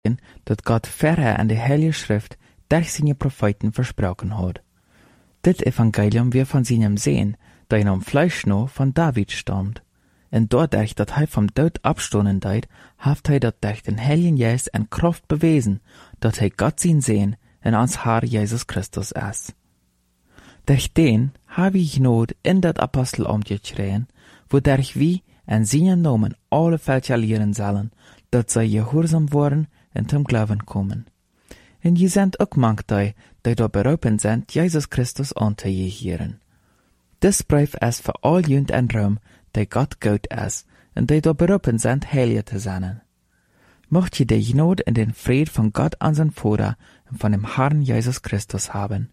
dat Gott vorher an die Heilige Schrift durch seine Propheten versprochen hat. Dit Evangelium wir von seinem Sehen, der in am Fleisch noch von David stammt. Und dadurch, dat hij vom Tod abstoßen deed, haft hij dat durch den Heiligen Geist en Kraft bewiesen, dat hij Gott sein Sehen in ans Herr Jesus Christus ist. Durch den habe ich Not in dat Apostelamt geschrien, wodurch wir in seinen Namen alle Völker lehren sollen, dat zij gehorsam worden en zum Glauben kommen. En je sind ook manchmal, die da berufen sind, Jesus Christus anzuhören. Dis Brief ist für all Jünd en Rom, die Gott gut ist, und die da berufen sind, heilig zu sein. Mocht je die Not in den Fried von Gott an sein Vater und von dem Herrn Jesus Christus haben.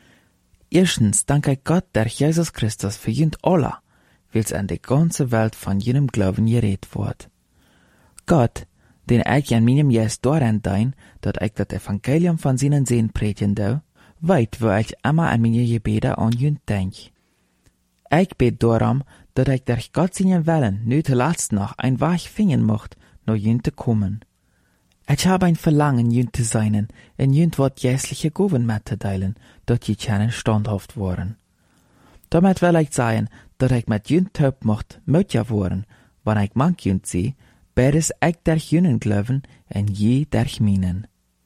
Erstens danke ich Gott durch Jesus Christus für Jünd alle, wils an die ganze Welt von jenem Glauben geredet wird. Gott, den ich an meinem Geist daran dein, dat ich das Evangelium von seinen Sehen predigen do, weit, wo ich immer an meine Gebete an Jünd denk. Ich bet darum, dat ich durch Gott seinen Willen nu zuletzt noch ein Weg finden mocht, nach Jünd zu kommen. Ich habe ein Verlangen, Jünd zu sein, und Jünd wird jährliche Gaben mitzuteilen, dat die können standhaft waren. Damit will ich sagen, dat ich mit Jünd taub mocht, mötja worden, wann ich manch Jünd sehe, beides ich durch Jünden glauben, und je durch meinen.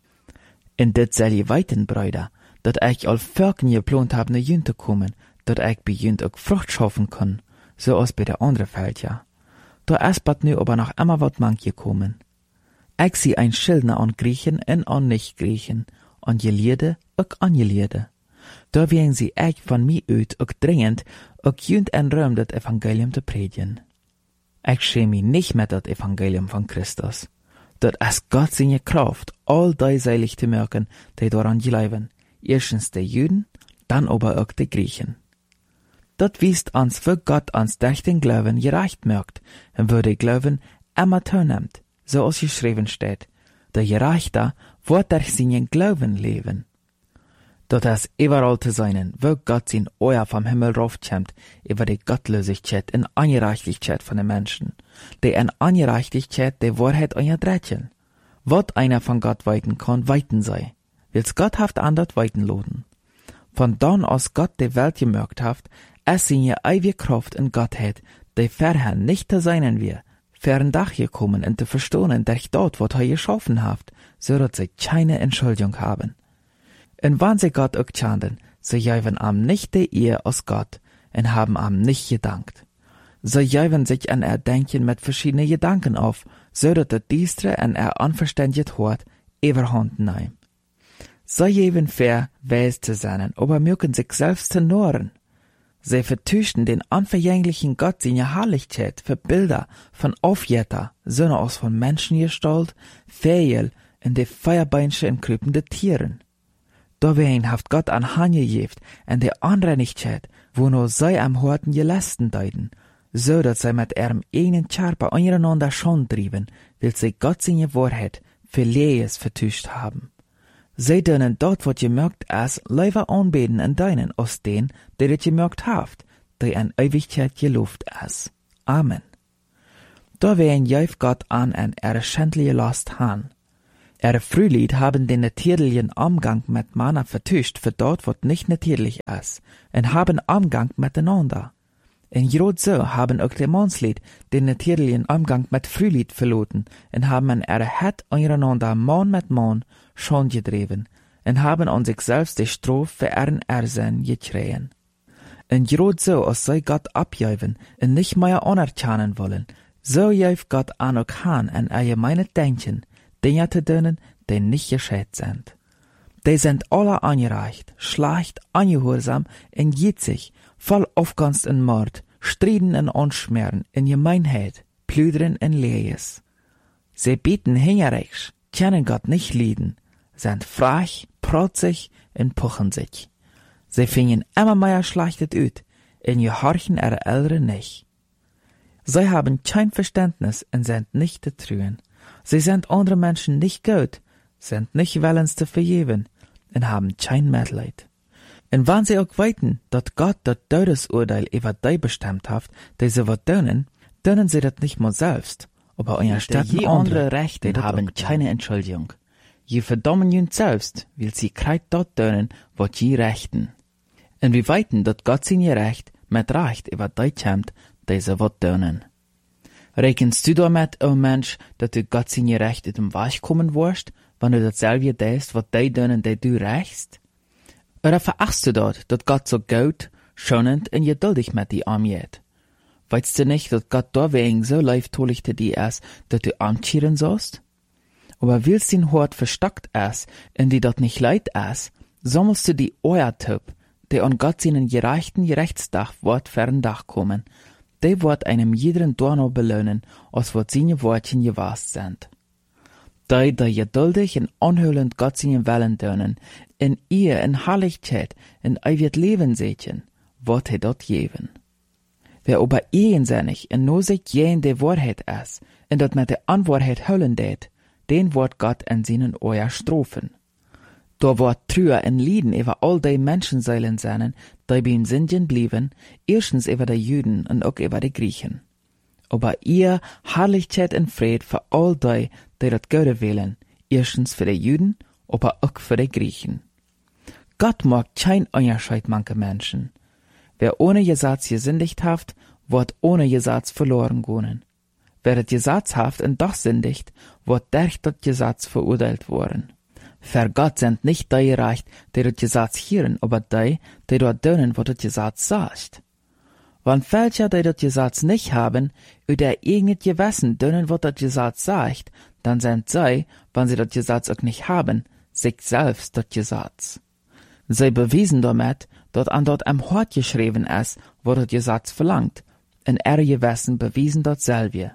Und dit soll je weiten, Brüder, dat ich all Völkern geplant habe, nach Jünd zu kommen, dat ich bei Jünd auch Frucht schaffen kann, so als bei der anderen Völker. Da ist bald nu aber noch immer wat manch gekommen. Ich sehe ein Schildner an Griechen und an Nicht-Griechen, an Gelehrte und an Gelehrte. Da werden sie echt von mir uit auch dringend, auch Jünd en Rom das Evangelium zu predigen. Ich schäme mich nicht mit das Evangelium von Christus. Dat ist Gott seine Kraft, all die seilig zu merken, die daran glauben. Erstens die Juden, dann aber auch die Griechen. Dat wiest uns, wo Gott uns durch den Glauben gerecht merkt, und wo der Glauben immer zunimmt, so als geschrieben steht. Der Gerechte wird durch seinen Glauben leben. Dat ist überall zu sein, wo Gott sein Euer vom Himmel raufkommt, über die Gottlosigkeit und Ungerechtigkeit von den Menschen, die in Ungerechtigkeit die Wahrheit unterdrücken. Wat einer von Gott weiten kann, weiten sei, wils Gott haft andert weiten loden. Von dann aus Gott die Welt gemerkt haft, es seine ewige Kraft in Gottheit, die vorher nicht zu sein wir, fern Dach gekommen und zu verstehen durch dort, was er geschaffen haft, so dass sie keine Entschuldigung haben. Und wann sie Gott auch chanten, sie geben am nicht die Ehe aus Gott und haben am nicht gedankt. Sie geben sich an Erdenken mit verschiedenen Gedanken auf, so dass der Diestre an unverständigt Hort überhand nehmen. Sie geben fair, weis zu sein, aber mögen sich selbst zu norren. Sie vertüchten den unvergänglichen Gott seine Herrlichkeit für Bilder von Aufjetter, sondern aus von Menschengestalt, Fähel und die Feuerbeinsche und krüpende Tieren. Dawein haft Gott an Hand gegeben, und die Unreinigkeit, wo nur sie am Horten gelästen deuten, so dass sie mit ihrem eigenen Körper untereinander schon trieben, weil sie Gott seine Wahrheit für Lehes vertuscht haben. Sie dürfen dort, was gemerkt ist, lieber anbeten und deinen aus denen, die das gemerkt haft, die in Ewigkeit gelobt ist. Amen. Da werden jäuf Gott an und ihre schändliche Last han. Ihre Frühlied haben den natürlichen Umgang mit Manna vertuscht für dort, was nicht natürlich ist, und haben Umgang miteinander. In Jod so haben auch die Mannslied den natürlichen Umgang mit Frühlied verloren und haben in ihre Het untereinander Mann mit Mann schon gedreven und haben an sich selbst die Strophe für ihren Ersinn gekriegen. In Jod so, als sei Gott abjäuven und nicht mehr anerkennen wollen, so jäuft Gott an auch han an allgemeine Denken, Dinge zu tun, die nicht gescheit sind. Die sind alle angereicht, schlecht, ungehorsam und jitzig, voll Aufgunst und Mord, Striden und Anschmerzen, in Gemeinheit, Plüdern und Lehes. Sie bieten hingerichs, können Gott nicht lieben, sind frech, protzig und puchen sich. Sie fingen immer mehr schlechtet ut, und gehorchen ihre Eltern nicht. Sie haben kein Verständnis und sind nicht zu trüen. Sie sind andere Menschen nicht gut, sind nicht willens zu vergeben und haben kein Mitleid. Und wenn sie auch weiten, dass Gott das Todesurteil über die bestimmt hat, die sie was tun sie das nicht mal selbst, Aber euer Städten andere Rechte haben keine Entschuldigung. Je verdammen jün selbst, weil sie kreit dort dönen, wat je rechten. En wir weiten, dat Gott sin je recht, mit Recht über dei kämmt, diese wat dönen. Rekenst du damit, o Mensch, dat du Gott sin je recht uit dem Weich kommen wirst, wenn du dasselbe deist, wat dei dönen, die du rächst? Oder verachtst du dort, dat Gott so gut, schonend und geduldig mit dir umgeht? Weißt du nicht, dat Gott deswegen so leiftolich zu dir ist, dat du amtschieren sollst? Aber willst den Hort verstockt ist, und die dort nicht leid ist, sammelst du die Euertyp, die an Gott seinen gerechten Gerechtsdach Wort fern Dach kommen, die wird einem jeden Dorno belöhnen, als wat seine Wortchen gewast sind. Die geduldig und anhörend Gott seinen Willen dönen, in ihr in Herrlichkeit, in ewig Leben sechen, wird er dort geben. Wer aber einsinnig und nur sich jen die Wahrheit ist, und dort mit der Unwahrheit höllen det, den wird Gott in seinen Euer strafen. Da wird Trüher und Lieden über all die Menschenseelen sein, die beim Sündigen blieben, erstens über die Juden und auch über die Griechen. Aber ihr Herrlichkeit und Fried für all die das Gute wählen, erstens für die Juden, aber auch für die Griechen. Gott mag kein Unterschied manche Menschen. Wer ohne Gesetz gesündigt haft, wird ohne Gesetz verloren gehen. Wer das Gesetz haft und doch sündigt, wird durch das Gesetz verurteilt worden. Für Gott sind nicht die gerecht, die das Gesetz hören, aber die dort dönen, was das Gesetz sagt. Wenn welche, die das Gesetz nicht haben, über irgendein Gewissen dönen, was das Gesetz sagt, dann sind sie, wenn sie das Gesetz auch nicht haben, sich selbst das Gesetz. Sie bewiesen damit, dass an dort am Hort geschrieben ist, wo das Gesetz verlangt, und ihre Gewissen bewiesen dasselbe.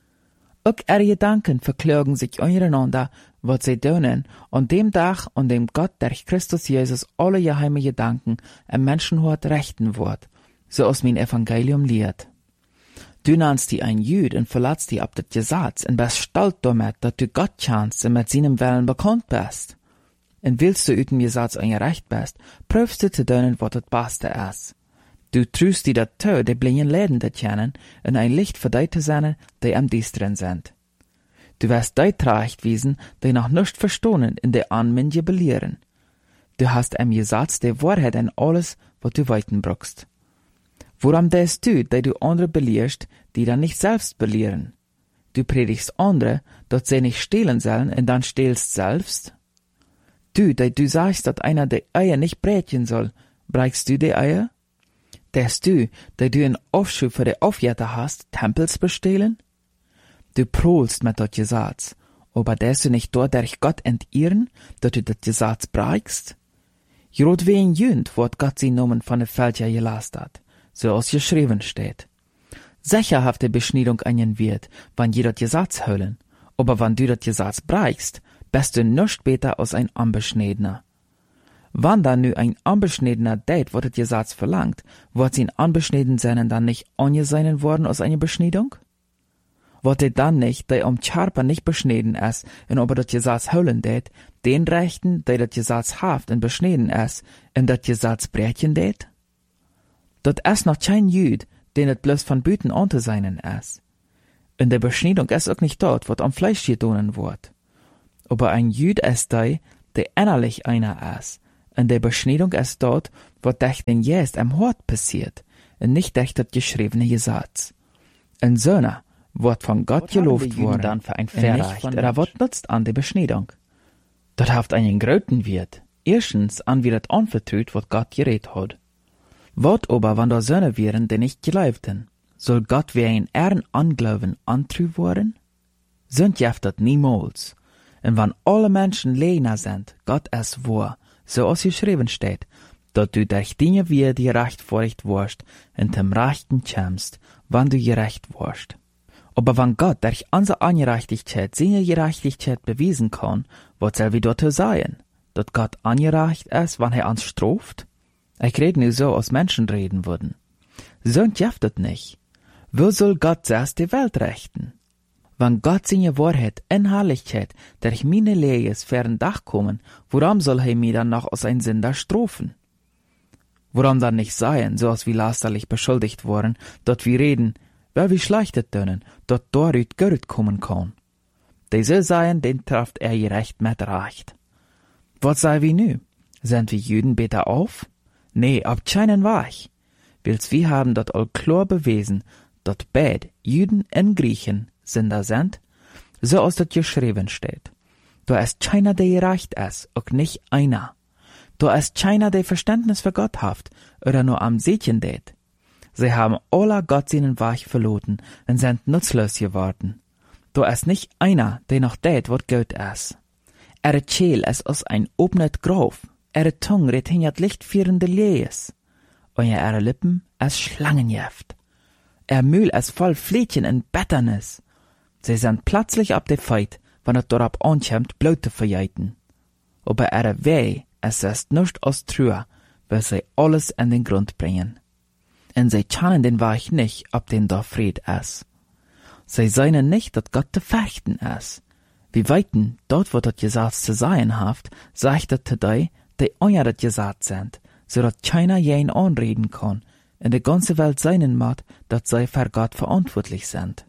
Auch ihre Gedanken verklagen sich untereinander, was sie tun, an dem Tag, an dem Gott durch Christus Jesus alle geheime Gedanken im Menschenhort rechten wird, so aus mein Evangelium lehrt. Du nennst die ein Jüd und verlässt die ab das Gesetz und bist stolz damit, dass du Gott kennst und mit seinem Willen bekannt bist. Und willst du über den Gesetz eingerecht bist, prüfst du zu tun, was das Beste ist. Du trüst die dazu, die blinden Läden zu kennen und ein Licht für die zu sein, die am Düsteren sind. Du wirst die zurechtwiesen, die noch nicht verstehen in der Anmenge belehren. Du hast am Gesetz die Wahrheit in alles, was du weiten brauchst. Woran denkst du, die du andere belehrst, die dann nicht selbst belehren? Du predigst andere, dass sie nicht stehlen sollen und dann stehlst selbst? Du, die du sagst, dass einer die Eier nicht breten soll, brechst du die Eier? Denkst du, die du einen Aufschub für die Aufjäter hast, Tempels bestehlen? Du prohlst mit dat Gesetz, aber denkst du nicht dort durch Gott entehren, dass du dat Gesetz brechst? Jrot wie ein Jünd wird Gott sie Namen von der Fälscher gelast hat, so als geschrieben steht. Sicherhafte Beschneidung einen wird, wann je dat Gesetz höllen, aber wann du dat Gesetz brechst, bist du nicht später als ein Unbeschneidener. Wann dann nu ein Unbeschneidener date, was das Gesetz verlangt, wird sie in Unbeschneiden seinen dann nicht angesehen worden aus einer Beschneidung? Wird er dann nicht, der Charper nicht beschneiden ist, und aber das Gesetz höllen date, den Rechten, der das Gesetz haft und beschneiden ist, und das Gesetz brechen date? Dort ist noch kein Jüd, den es bloß von Büten anzuseinen ist. In der Beschneidung ist auch nicht dort, was am Fleisch getan wird. Aber ein Jüd ist der innerlich einer ist. Und der Beschneidung ist dort, was durch den Geist am Hort passiert, und nicht durch das geschriebene Gesetz. Ein Söhne wird von Gott gelobt worden, dann für ein Verrecht, oder wird nutzt an der Beschneidung. Dort haft einen Gröten wird, erstens an wie das anvertraut, was Gott geredet hat. Wat aber, wenn da Söhne wären, die nicht geleibten, soll Gott wie ein Ehren anglauben antrü worden? Sind jeft dat niemals. Und wenn alle Menschen Lehner sind, Gott es wahr, so als geschrieben steht, dass du durch Dinge wie die rechtfertigt wirst, in dem Rechten kämst, wann du gerecht wirst. Aber wenn Gott durch unsere Ungerechtigkeit seine Gerechtigkeit bewiesen kann, was soll wir dort sein? Dass Gott ungerecht ist, wenn er uns straft? Ich rede nur so, als Menschen reden würden. So jeftet nicht. Wo soll Gott zuerst die Welt rechten? Wenn Gott seine Wahrheit in Herrlichkeit durch meine Lehres fern Dach kommen, warum soll er mir dann noch als ein Sünder strafen? Warum dann nicht sein, so als wir lasterlich beschuldigt worden, dort wir reden, weil wie schlechtet dönnen, dort dort Geld kommen kann. Die so seien, den trifft gerecht mit Recht. Was sei wie nu? Sind wir Juden beter auf? Nee, ab keinen Weich. Wils wir haben dort all klar bewiesen, dort beid Juden und Griechen sind da sind, so als dort geschrieben steht. Da ist keiner, der gerecht ist, auch nicht einer. Da ist keiner, der Verständnis für Gott haft, oder nur am Seetchen det. Sie haben alle Gott seinen Weg verloren und sind nutzlos geworden. Da ist nicht einer, der noch det, wat gut ist. Scheel ist aus ein obnet Graf, Tongue retinjat lichtführende Lees. Und Lippen ist Schlangenjeft. Mühl ist voll Flädchen und Betternis. Sie sind plötzlich ab der Feit, wenn es dorab ankommt, Blut zu verjeiten. Aber Weh, es ist nicht aus Trühe, weil sie alles in den Grund bringen. Und sie kennen den Weg nicht, ob den da Fried ist. Sie seien nicht, dass Gott zu fechten ist. Wie weiten, dort wo das gesagt zu sein haft, sagt er zu die euer das gesagt sind, so dass keiner jeden anreden kann, in der ganze Welt seinen macht, dass sie für Gott verantwortlich sind.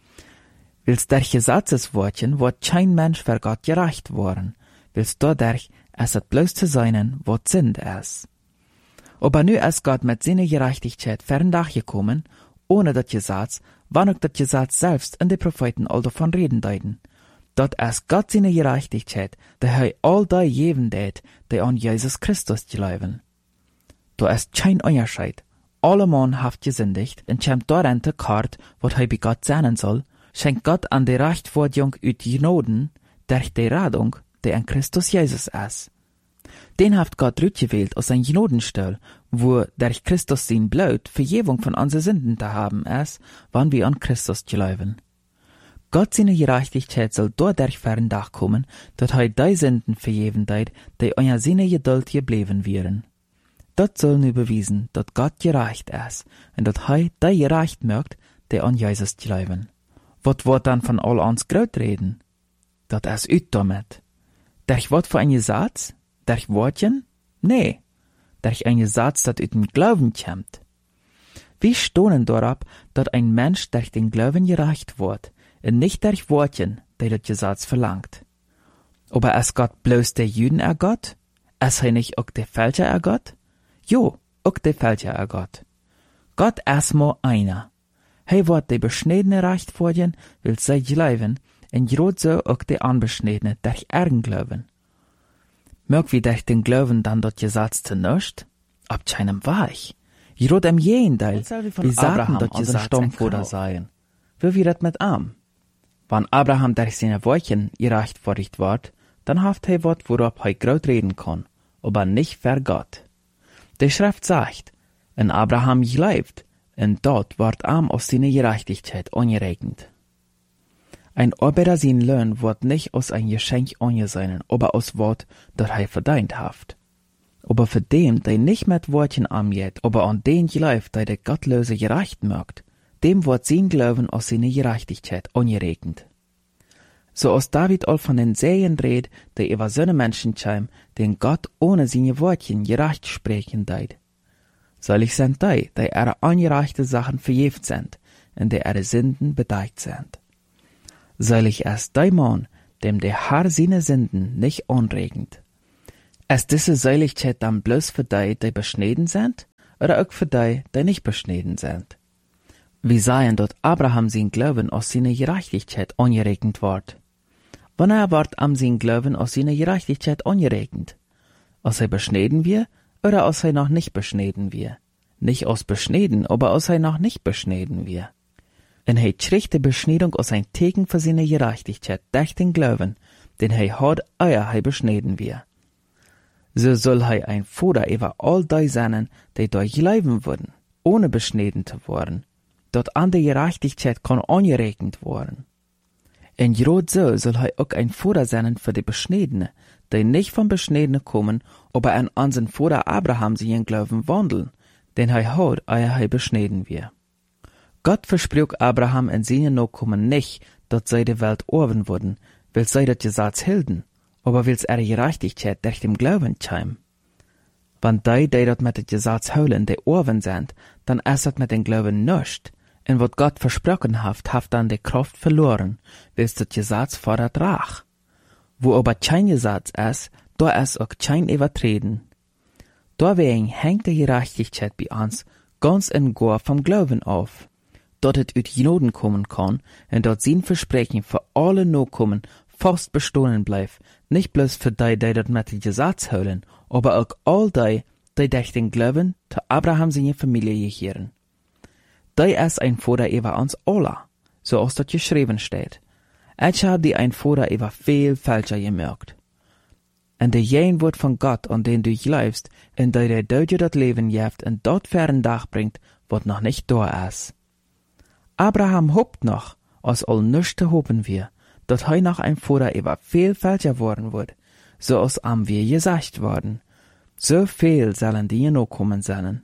Wils der Gesetzeswortchen wird kein Mensch für Gott gerecht worden, wils dadurch es hat bloß zu seinen, was sind es. Aber nu ist Gott mit seiner Gerechtigkeit ferndach gekommen, ohne das Gesetz, wann auch das Gesetz selbst in die Propheten all davon reden deuten. Dort ist Gott seine Gerechtigkeit, der all die geben det, die an Jesus Christus glauben. Da ist kein Unterschied. Alle Mann haft gesündigt, und kommt daran te kart, wat bei Gott sein soll, schenkt Gott an die Rechtfertigung ut Genoden, durch die Radung, die in Christus Jesus ist. Den haft Gott rütgewählt aus sein Genodenstell, wo durch Christus sein Blut Vergebung von unseren Sünden zu haben ist, wann wir an Christus glauben. Gott seine Gerechtigkeit soll dadurch ferndach kommen, dass die Sünden vergeben deit, die unter seine Geduld geblieben wären. Das soll nu bewiesen, dass Gott gerecht ist, und dass die gerecht mögt, die an Jesus glauben. Wat wird dann von all uns Grot reden? Das ist üt damit. Durch wat für ein Gesetz? Durch Wortchen? Nee. Durch ein Gesetz, das üt dem Glauben kommt. Wie stohnen dorab, dass ein Mensch durch den Glauben gerecht wird, und nicht durch Wortchen, die das Gesetz verlangt. Aber ist Gott bloß der Juden Gott? Ist nicht auch der Fälscher Gott? Jo, auch der Fälscher Gott. Gott ist nur einer. Wird die Beschniedene recht vorgehen, will sie glauben, und grad so auch die Unbeschniedene durch ihren Glauben. Mög wie durch den Glauben dann dort Gesetz zu nicht? Ab keinem Weich. Grad im Gegenteil, wie sagen dort Gesetz Stammvater seien. Wie wird das mit Arm? Wenn Abraham durch seine Wortchen gerecht verricht ward, dann haft wat, worauf grad reden kann, aber nicht für Gott. Die Schrift sagt, in Abraham gelebt, und dort ward arm aus seiner Gerechtigkeit angerechnet. Ein Arbeiter sein Lohn wird nicht aus ein Geschenk angesehen, aber aus Wort, das verdient haft. Aber für dem, der nicht mit Wortchen angeht, aber an den gelebt, der Gottlose gerecht mögt, dem wird sein Glauben aus seiner Gerechtigkeit angerechnet. So aus David all von den Sehen redet, der über so Menschen scheim, den Gott ohne seine Wortchen gerecht sprechen deit. Selig sind die ihre angereichte Sachen verjeft sind, in der ihre Sünden bedeiht sind. Selig ist der Mann, dem der Herr seine Sünden nicht anregend. Ist diese Seligkeit dann bloß für die beschneden sind, oder auch für die nicht beschneden sind? Wie seien dort Abraham sein Glauben aus seiner Gerechtigkeit angeregnet ward? Wann ward am sein Glauben aus seiner Gerechtigkeit angeregnet? Aus beschneden wir, oder aus noch nicht beschneden wir? Nicht aus beschneden, aber aus noch nicht beschneden wir. En kriegt die Beschneidung aus ein Tegen für seine Gerechtigkeit durch den Glauben, den hat euer beschneden wir. So soll ein Vater über all die sein, die durch leben würden, ohne beschneden zu worden, dort an der Gerechtigkeit kann angerechnet worden. En grad so soll auch ein Vater sein für die Beschnedene, die nicht vom Beschnedene kommen, aber an unseren Vater Abraham sie in Glauben wandeln, denn hat euer beschneden wir. Gott versprach Abraham in seinen Nachkommen nicht, dass sie die Welt erben würden, weil sie das Gesetz hielten, aber weil ihre Gerechtigkeit durch den Glauben kam. Wenn die dort mit dem Gesetz holen, die erben sind, dann ist das mit dem Glauben nicht, En wat Gott versprochen haft dann die Kraft verloren, wils dat Gesetz fordert Rach. Wo aber kein Gesetz ist, da ist auch kein Übertreten. Deswegen hängt die Gerechtigkeit bei uns ganz und gar vom Glauben auf, dat het uit Genoden kommen kann und dat sein Versprechen für alle Nachkommen fast bestehen bleibt, nicht bloß für die dat mit dem Gesetz holen, aber auch all die durch den Glauben zu Abraham seine Familie gehören. Die ist ein Vater über uns alle, so als das geschrieben steht. Ich hab die ein Vater über viel falscher gemerkt. Und der jen Wort von Gott, an den du glaubst, und der dir das Leben gibt und dort fern Dach bringt, wat noch nicht da ist. Abraham hofft noch, als all nichts zu hoffen wir, dass er noch ein Vater über viel falscher worden wird, so als am wir gesagt worden. So viel sollen die noch kommen sollen.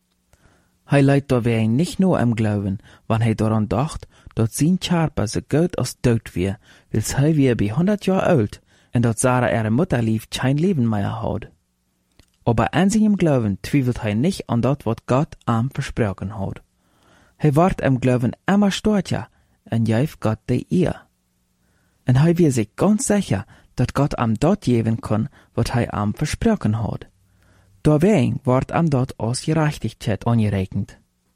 Er leidt dabei nicht nur im Glauben, wann er daran dacht, dass sein Körper so gut als tot wir, wils er wir bei 100 Jahre alt, und dass Sarah ihre Mutter lief kein Leben mehr hat. Aber an seinem Glauben zweifelt er nicht an das, was Gott ihm versprochen hat. Er wird im Glauben immer stärker und gibt Gott die Ehre. Und er wird sich ganz sicher, dass Gott ihm dort geben kann, was er ihm versprochen hat. Deswegen wird ihm dort als Gerechtigkeit angerechnet.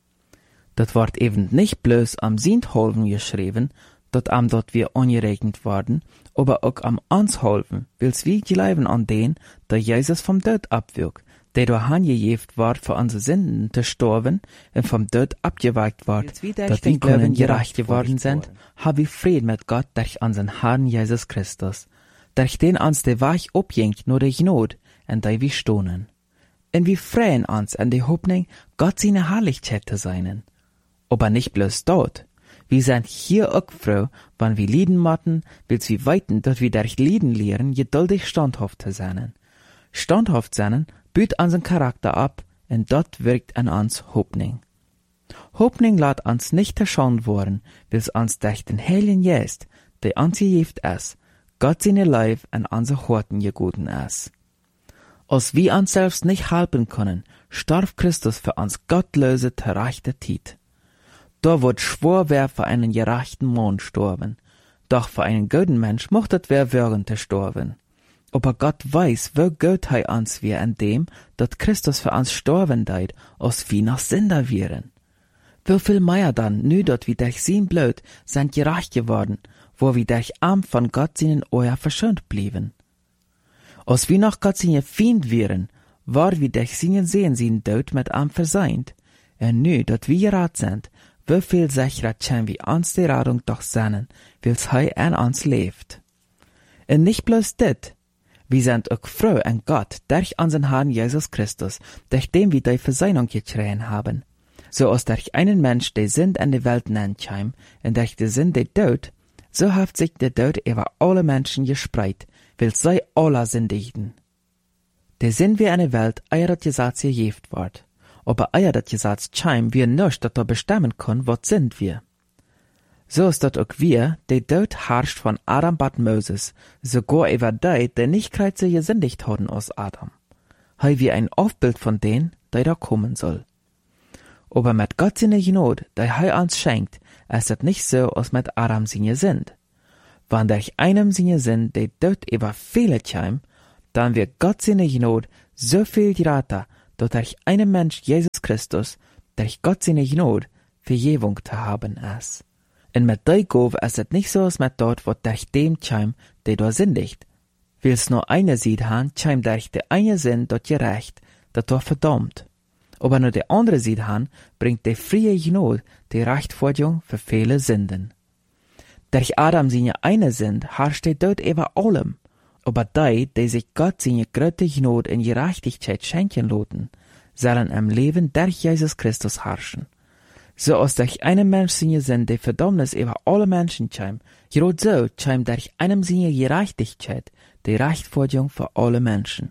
Das wird eben nicht bloß am Sintholfen geschrieben, dass ihm dort wir angerechnet werden, aber auch am uns helfen, wils wir glauben an den, der Jesus vom Tod abwirkt, der durch angegeben wird, für unsere Sünden zu sterben und vom Tod abgeweicht wird, dass wir Glauben gerecht geworden sind, haben wir Frieden mit Gott durch unseren Herrn Jesus Christus, durch den uns der Weg abjingt nur durch Not, und der wir stohnen. Und wir freuen uns an die Hoffnung, Gott seine Herrlichkeit zu sein. Aber nicht bloß dort. Wir sind hier auch froh, wenn wir lieden matten, wils wir weiten, dass wir durch Lieden lehren, geduldig standhaft zu sein. Standhaft sein büht unseren Charakter ab, und dort wirkt an uns Hoffnung. Hoffnung lässt uns nicht erschaunt worden, wils uns durch den Heiligen Geist, der uns gegeben ist, Gott seine Leib an unsere Horten gegeben ist. Als wir uns selbst nicht helfen können, starb Christus für uns gottlose, gerechte Zeit. Da wird schwor wer für einen gerechten Mann sterben. Doch für einen guten Mensch mochtet wer würgen zu sterben. Aber Gott weiß, wie gut er uns wir an dem, dass Christus für uns sterben deit, als wir noch Sünder wären. Wie viel mehr dann, nu dat wir durch sein Blut sind gerecht geworden, wo wir durch Arm von Gott seinen Euer verschont blieben. Als wir noch Gott seine Feind wären, war wir durch seinen Sehen sein Tod mit ihm verseint. Und nu, dat wir gerat sind, wie viel sicherer können wir uns die Rettung doch sehnen, wils er an uns lebt. Und nicht bloß dit, wir sind auch froh an Gott durch unseren Herrn Jesus Christus, durch den wir die Versöhnung gekriegt haben. So als durch einen Mensch die Sünd in die Welt nennt und durch die Sünd der Tod, so hat sich der Tod über alle Menschen gespreit, wils sie alle sündigten. Der sind wir in der Welt, eier das Gesetz gegeben wird. Aber eier das Gesetz scheim wir nicht, dass er bestimmen kann, was sind wir. So ist das auch wir, der Tod herrscht von Adam bat Moses, sogar über die nicht kreuze gesündigt haben aus Adam. Hei wir ein Aufbild von denen, der da kommen soll. Aber mit Gott seine Gnade, der er uns schenkt, ist es nicht so, als mit Adam seine Sünd. Wenn durch einem seine Sünd der Tod über viele scheim, dann wird Gott seine Gnade so viel greater, dass durch einen Mensch Jesus Christus, durch Gott seine Gnade, Vergebung zu haben ist. Und mit der Gabe ist es nicht so, als mit dort, was durch dem scheim, der da sündigt. Wils nur eine Seite haben, scheim durch der eine Sinn dort gerecht, dat da verdammt. Aber nur der andere Seite haben, bringt der freie Gnade die Rechtfertigung für viele Sünden. Durch Adam seine eine Sünd herrscht der Tod über allem. Aber die sich Gott seine große Gnade in Gerechtigkeit schenken lassen, sollen im Leben durch Jesus Christus herrschen. So als durch einen Mensch seine Sünde die Verdammnis über alle Menschen scheim, gerade so scheim durch einem seine Gerechtigkeit die Rechtfertigung für alle Menschen.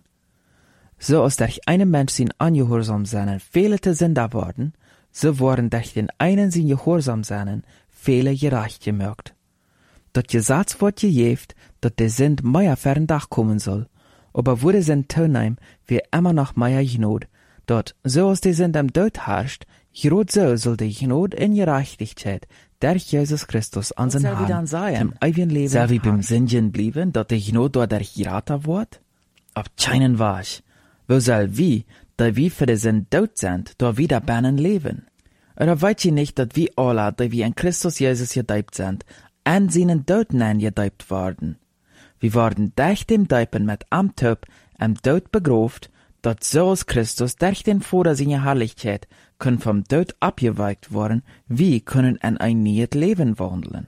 So als durch einen Mensch sein Ungehorsam seinen viele Sünder worden, so wurden durch den einen sein Gehorsam seinen viele gerecht gemerkt. Das Gesetz wird gegeben, dass der Sünd mehr fern Dach kommen soll, aber wurde sein Tonheim wie immer noch mehr Gnade, dort, so als die sind am Tod herrscht, grad so soll die Gnade in Gerechtigkeit durch Jesus Christus an sein Herrn im ewigen Leben soll wie beim Singen blieben, dat die Gnade dort durch geraten wird? Ab keinen Wasch. Wo soll wie, da wie für die sind tot sind, da wieder bannen leben? Oder weißt ihr nicht, dass wir alle, die wir in Christus Jesus gedeibt sind, an seinen Toten angedeibt worden? Wir wurden durch dem Deipen mit am Tod am Tod begraft, dat so als Christus durch den Vater seiner Herrlichkeit können vom Tod abgeweicht worden, wie können in ein neues Leben wandeln.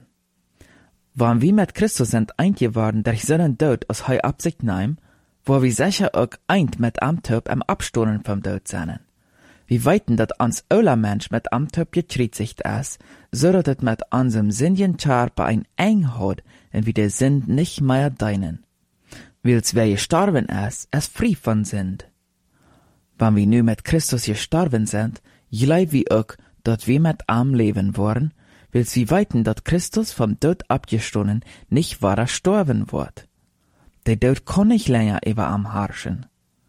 Wann wir mit Christus sind eingeworden durch seinen Tod aus hei Absicht nehmen, wo wir sicher auch eint mit am Tod am Abstoßen vom Tod sind. Wir weiten, dat ans aller Mensch mit am Tod gekreuzigt ist, so dat es mit unserem Sünden Körper ein eng hat und wir der Sünd nicht mehr deinen. Weil's wer gestorben ist frei von Sünd. Wenn wir nu mit Christus gestorben sind, glauben wir auch, dat wir mit am leben wollen, weil's wir weiten, dat Christus vom Tod abgestoßen nicht wahrer sterben wird. Der Tod kann nicht länger über am herrschen.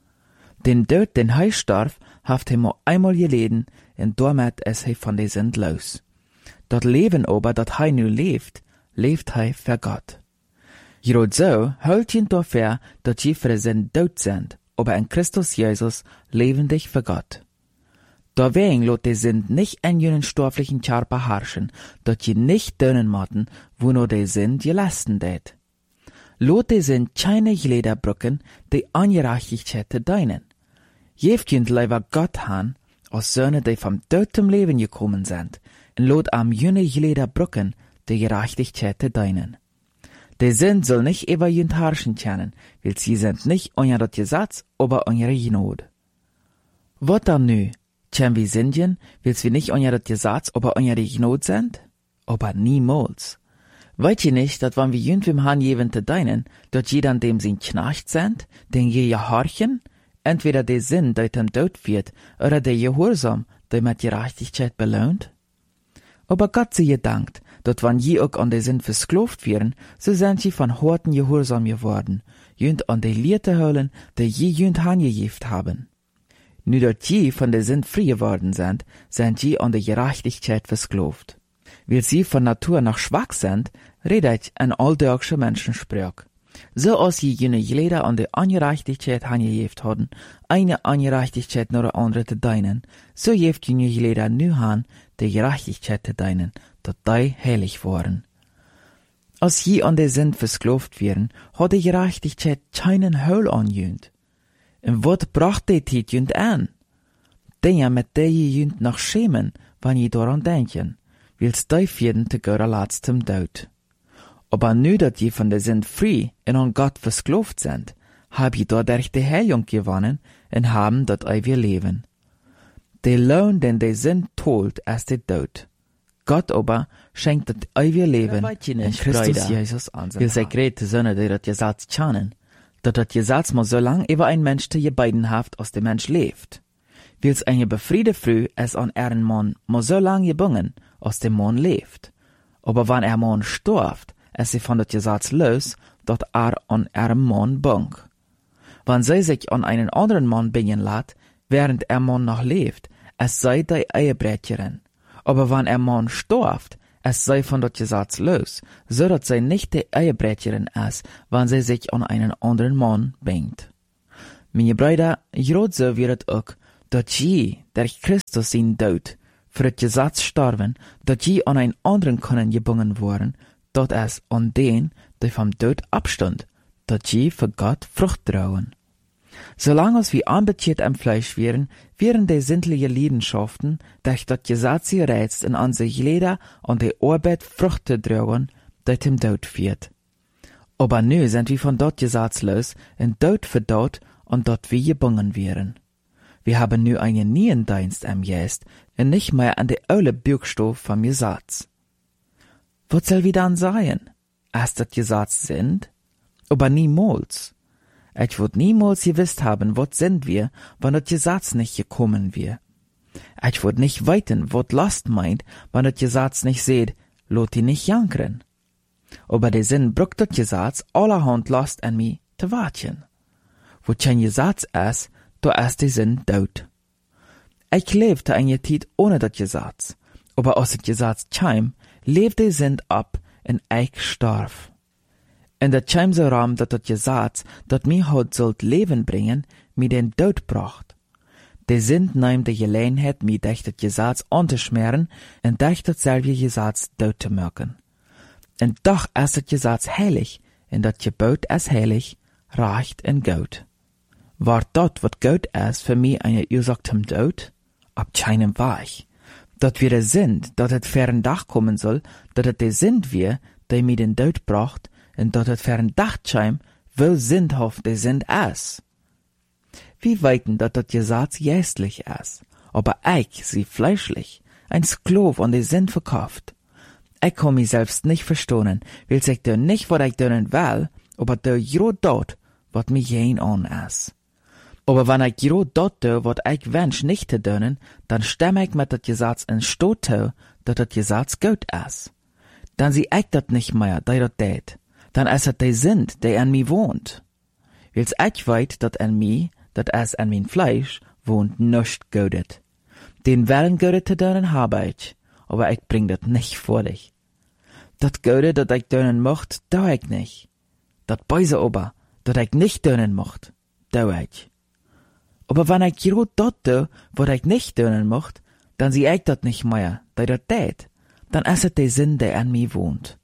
Den Tod, den er starb, haft er nur einmal geleden, und damit ist er von der Sünd los. Dat Leben aber, dat er nu lebt er für Gott. Gerade so hält ihn dafür, dat je für die Sünd tot sind, aber in Christus Jesus lebendig für Gott. Deswegen lot die Sünd nicht in jenen stofflichen Körper herrschen, dat je nicht dönen motten, wo nur die Sünd gelasten det. Lot die Sünd keine Gliederbrücken, die Ungerechtigkeit zu deinen. Jeft jünd leiber Gott han, als Söhne, die vom Tod zum Leben gekommen sind, und lot am jene Gliederbrücken, die Gerechtigkeit zu deinen. Die Sünd soll nicht über jünd herrschen können, weil sie sind nicht unter das Gesetz, aber unter Gnade. Was dann nu? Können wir sündigen, weil wir nicht unter das Gesetz, aber unter die Gnade sind? Aber niemals. Weißt ihr nicht, dass wenn wir jünd vom Herrn geben zu deinen, dort jeder an dem sie Knecht sind, den je gehorchen, entweder der Sinn, der dem Tod wird, oder der Gehorsam, der mit Gerechtigkeit belohnt? Aber Gott sei gedankt, dat wann je auch an der Sinn versklavt werden, so sind sie von harten Gehorsam geworden, jünd an die Lierte holen, die je jünd hangejeft haben. Nu dat je von der Sinn frei geworden sind je an der Gerechtigkeit versklavt. Weil sie von Natur noch schwach sind, redet ein alldeutscher Menschensprach. So als je jene Glieder an der Ungerechtigkeit hangejeft haben, eine Ungerechtigkeit nur andere zu deinen, so jeft jene Glieder nu han, der Gerechtigkeit zu deinen, dat die heilig waren. Als je an der Sinn versklavt werden, hat die Gerechtigkeit keinen Heul anjünd. Und wat bracht die Tit jünd an? Dinge, mit der je jünd noch schämen, wann je daran denken, weil's die vierten te göra laatst zum Tod. Aber nu dat je von der Sinn frei und an Gott versklavt sind, hab je dadurch die Heilung gewonnen und haben dat ewige Leben. Der Lohn, den der Sinn tolt, ist der Tod. Gott aber schenkt das ewige Leben in Christus Jesus an. Weil sei grete Söhne, die das Gesetz kennen, dass das Gesetz muss so lang über ein Mensch die gebeidenhaft aus dem Mensch lebt. Weil's eine befriede Früh es an ihren Mann muss so lang gebungen aus dem Mann lebt. Aber wenn Mann stirbt, es sie von das Gesetz los, dort an ihrem Mann bung. Wenn sie sich an einen anderen Mann bingen lässt, während Mann noch lebt, es sei die Ehebrecherin. Aber wenn Mann stirbt, es sei von das Gesetz los, so dass sie nicht die Ehebrecherin ist, wenn sie sich an einen anderen Mann bingt. Meine Brüder, gerade so wird es auch, dass je, durch Christus sein Tod, für das Gesetz sterben, dass je an einen anderen können gebungen worden, dass es an den, der vom Tod abstand, dass je für Gott Frucht trauen. Solange wir ambitioniert am Fleisch wären die sinnliche Leidenschaften, durch das Gesetz gereizt in unsere Glieder und die Arbeit Frucht zu trauen, das dem Tod führt. Aber nu sind wir von dort Gesetz los, in Tod für dort und dort wir gebungen wären. Wir haben nu einen neuen Dienst am Geist und nicht mehr an der alte Bürgstoff vom Gesetz. Was soll wir dann sein? Erst das Gesetz sind? Aber niemals. Ich würd niemals gewusst haben, was sind wir, wenn das Gesetz nicht gekommen wär. Ich würd nicht weiten, was Last meint, wenn das Gesetz nicht seht, lot die nicht jankern. Aber der Sinn brückt das Gesetz allerhand Last an mich zu warten. Wo kein Gesetz ist, da ist der Sinn tot. Ich leefde eine Tijd ohne dat Gesetz, aber als het Gesetz kwam, leefde sind ab en ich starf. En dat kwam so ram dat het Gesetz, dat mir had zult leven bringen, mir den Dood bracht. De sind nahm de Gelegenheit, mir durch het Gesetz anzuschmeren en durch datselbe Gesetz dood te maken. En doch is het Gesetz heilig, en dat Gebot is heilig, recht en goed. War dat wat goed is für mich eine Ursache zum Dood? Ab keinem Weg. Dat wir de sind, dat het fern Dach kommen soll, dat het de sind wir, die mir den Dood bracht, en dat het fern Dach scheim, wo sindhaft de sind is. Wir weiten, dat dat Gesetz geistlich is, aber ich sie fleischlich, ein Sklav an de Sinn verkauft. Ich kann mich selbst nicht verstohnen, will ich dir nicht, wat ich dönen will, aber der jo dort, wat mir jen an is. Aber wenn ich jo dort do, wat ich wünsch nicht zu dönen, dann stimme ich mit dat Gesetz in Stot to, dat dat Gesetz gut is. Dann sie ich dat nicht mehr, die dat tät. Dann is het de Sint, die an mir wohnt. Wils ich weit, dat an mir, dat es an mein Fleisch, wohnt nischt Godet. Den Willen Godet zu dönen habe ich, aber ich bring dat nicht vor dich. Dat Godet, dat ich dönen mocht, do ich nicht. Dat Böse aber, dat ich nicht dönen mocht, do ich. Aber wenn ich jo dat do, wat ich nicht dönen mocht, dann sieh ich dat nicht mehr, die dat tät. Dann is het de Sinn, der an mir wohnt.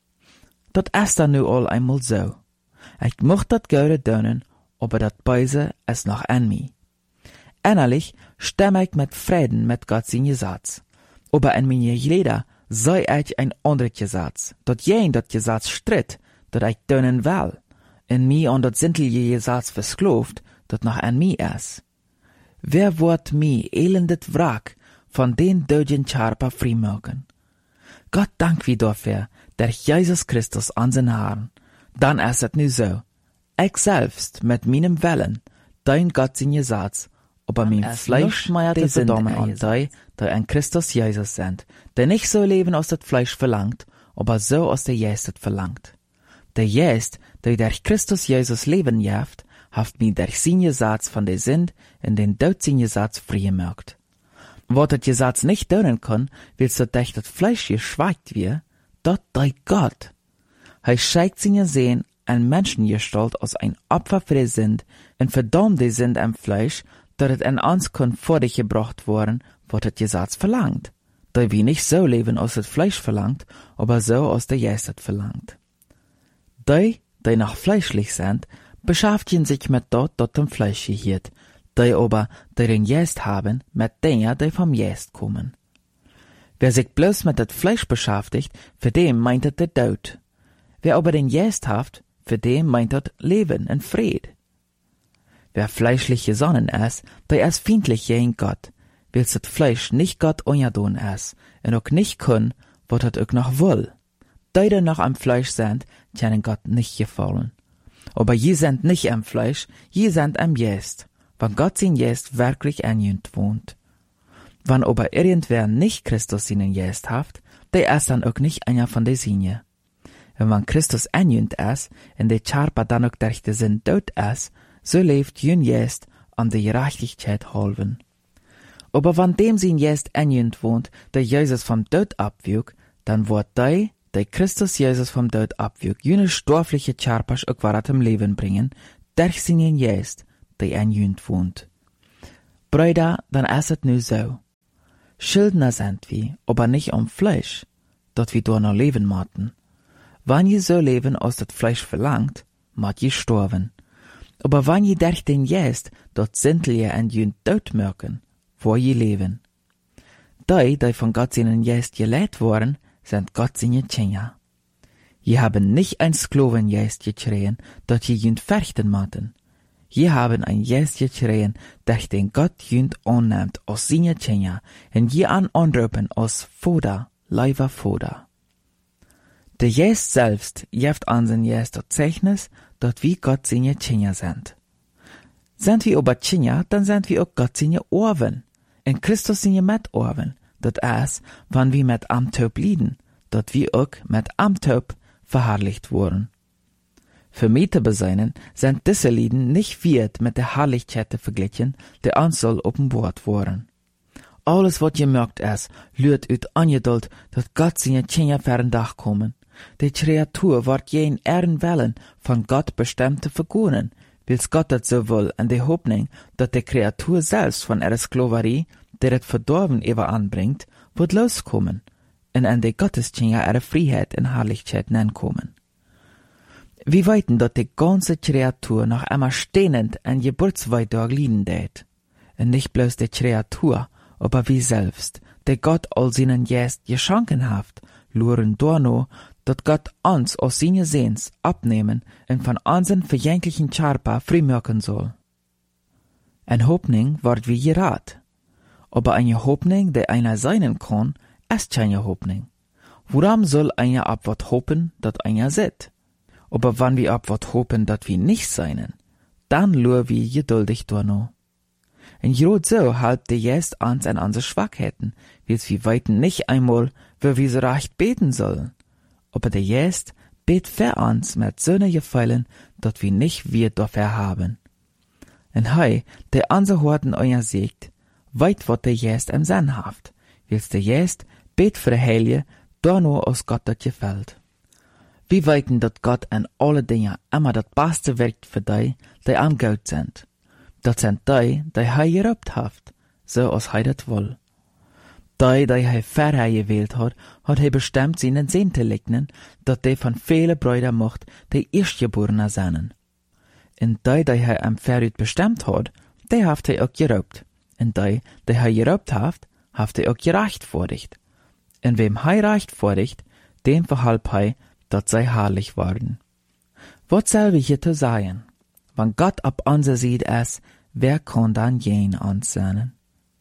Dat is dan nu al einmal so. Ich mocht dat Gode dönen, aber dat Böse is noch an mir. Innerlich stimme ich mit Frieden mit Gott sein Gesetz. Aber in meine Glieder sei ich ein anderes Gesetz, dat jen dat Gesetz stritt, dat ich dönen will, in mir an dat sintelige Gesetz verskloft, dat noch an mir is. Wer wird mir elendet Wrack von den döden Charpa freimachen? Gott dank wie dafür, der Jesus Christus an sein Haaren. Dann ist es nu so. Ich selbst mit meinem Willen, dein Gott sein Gesetz, aber mein Fleisch die Verdammen an die an Christus Jesus sind, der nicht so leben aus das Fleisch verlangt, aber so aus der Geist verlangt. Der Geist, der durch Christus Jesus leben jaft, haft mir durch sein Gesetz von der Sünd in den Tod sein Gesetz frei gemacht. Wat het Gesetz nicht dönen kann, willst du durch das Fleisch geschweigt wie, dat dei Gott. Hij scheikt seine Sehen an Menschengestalt aus ein Opfer für die Sünd und verdammt die Sünd am Fleisch, dat het an uns kann vor dich gebracht worden, wat het Gesetz verlangt. Da wir nicht so leben aus das Fleisch verlangt, aber so aus der Geist verlangt. Die noch fleischlich sind, beschäftigen sich mit dort dem Fleisch gehört, die aber, die den Geist haben, mit Dingen, die vom Geist kommen. Wer sich bloß mit das Fleisch beschäftigt, für den meint het der Tod. Wer aber den Geist haft, für den meint het Leben und Fried. Wer fleischlich gesonnen ist, der ist feindlich gegen Gott, weil das Fleisch nicht Gott ungedon ist und auch nicht kann, was het auch noch will. Die noch am Fleisch sind, können Gott nicht gefallen. Aber je sind nicht am Fleisch, je sind am Geist, wenn Gott sein Geist wirklich an jünd wohnt. Wenn aber irgendwer nicht Christus seinen Geist haft, der ist dann auch nicht einer von der Sinne. Und wenn Christus an jünd ist, und der Charpa dann auch durch den Sinn tot ist, so lebt jün Geist an der Gerechtigkeit halben. Aber wenn dem sein Geist an jünd wohnt, der Jesus vom Tod abwügt, dann wird der Christus Jesus vom Tod abwügt, jene stoffliche Charpas auch wieder zum Leben bringen, durch seinen Geist, der an jünd wohnt. Brüder, dann ist es nu so. Schuldner sind wir, aber nicht am Fleisch, dat wir durch noch leben mochten. Wenn je so leben, als das Fleisch verlangt, mott je sterben. Aber wenn je durch den Geist, dort sintel je an jünd Tod merken, wo je leben. Die von Gott seinen Geist geleitet worden, sind Gott seine Kinder. Je haben nicht ein Sklavengeist gekriegen, dat je jünd verchten mochten. Je haben ein Geist gekriegen, durch den Gott jünd annimmt aus seine Kinder, und je anrufen aus Vater, lieber Vater. Der Geist selbst gibt an sein Geist das Zeichnis, dat wir Gott seine Kinder sind. Sind wir aber Kinder, dann sind wir auch Gott seine Orven. In Christus seine Mitorven. Dat is, wann wir mit am Tod lieden, dat wir auch mit am Tod verherrlicht wurden. Für mich zu beseinen, sind diese Lieden nicht wert mit der Herrlichkeit verglichen, die uns soll offenbart worden. Alles wat je merkt is, luurt uit ongeduld dat God zijn tjenja ver een dag komen. De Kreatur wordt geen Ehrenwellen von Gott bestimmt te vergonen, wils Gott dat so will, in de Hoffnung, dat de Kreatur selbst von ihrer Sklaverie, der het verdorven ever anbringt, wird loskommen, en in de Gottestjenja ihre Freiheit en Herrlichkeit nenkommen. Wir weiten, dat die ganze Kreatur noch einmal stehnend en Geburtsweitag lieden deit. Und nicht bloß die Kreatur, aber wir selbst, der Gott all seinen Geist geschenken haft, luren dorno, dat Gott uns aus seine Sehns abnehmen und von unseren verjänglichen Charpa freimerken soll. Ein Hoffnung wird wie gerat, aber eine Hoffnung, die einer sein kann, ist keine Hoffnung. Woran soll einer ab wat hoffen, dat einer sieht? Aber wann wir ab wat hoffen, dat wir nicht seinen, dann lur wir geduldig dorno. Und grad so halt der Geist uns an unsere Schwachheiten, wils wir weiten nicht einmal, wo wir so recht beten sollen. Aber der Geist bet für uns mit söne Gefallen, dat wir nicht wir dafür haben. Und hei, der unser Horten euer siegt, weit wat der Geist im Sinn haft, wils der Geist bet für Heilige, da nur aus Gott dat gefällt. Wir weiten, dat Gott in alle Dinge immer dat Beste wirkt für die am Gott sind. Dat sind die hei gerobt haft, so als hei dat will. Die hei vorher gewählt hat hei bestimmt seinen Sehn zu legnen, dat die von viele Brüder mocht, die Erstgeborene seien. Und die hei am Vorut bestimmt hat, die haft hei auch gerobt. Und die hei gerobt haft hei auch gerechtfertigt. Und wem hei rechtfertigt, dem verhalb hei, dat sei herrlich worden. Wat soll wir hier zu sagen? Wenn Gott ab unser sieht es, wer kann dann jen uns sehnen?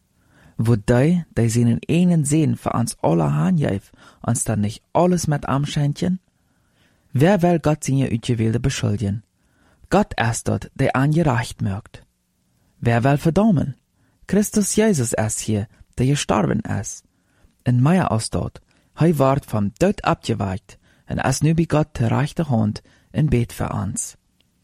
Wo die seinen einen Sehen für uns alle hanjäf, uns dann nicht alles mit Amschändchen? Wer will Gott seine Utgewählte beschuldigen? Gott ist dort, der angerecht mögt. Wer will verdammen? Christus Jesus ist hier, der gestorben ist. In Meier aus dort, hei ward vom Tod abgeweicht, und ist nu bei Gott der rechte Hand in Bet für uns.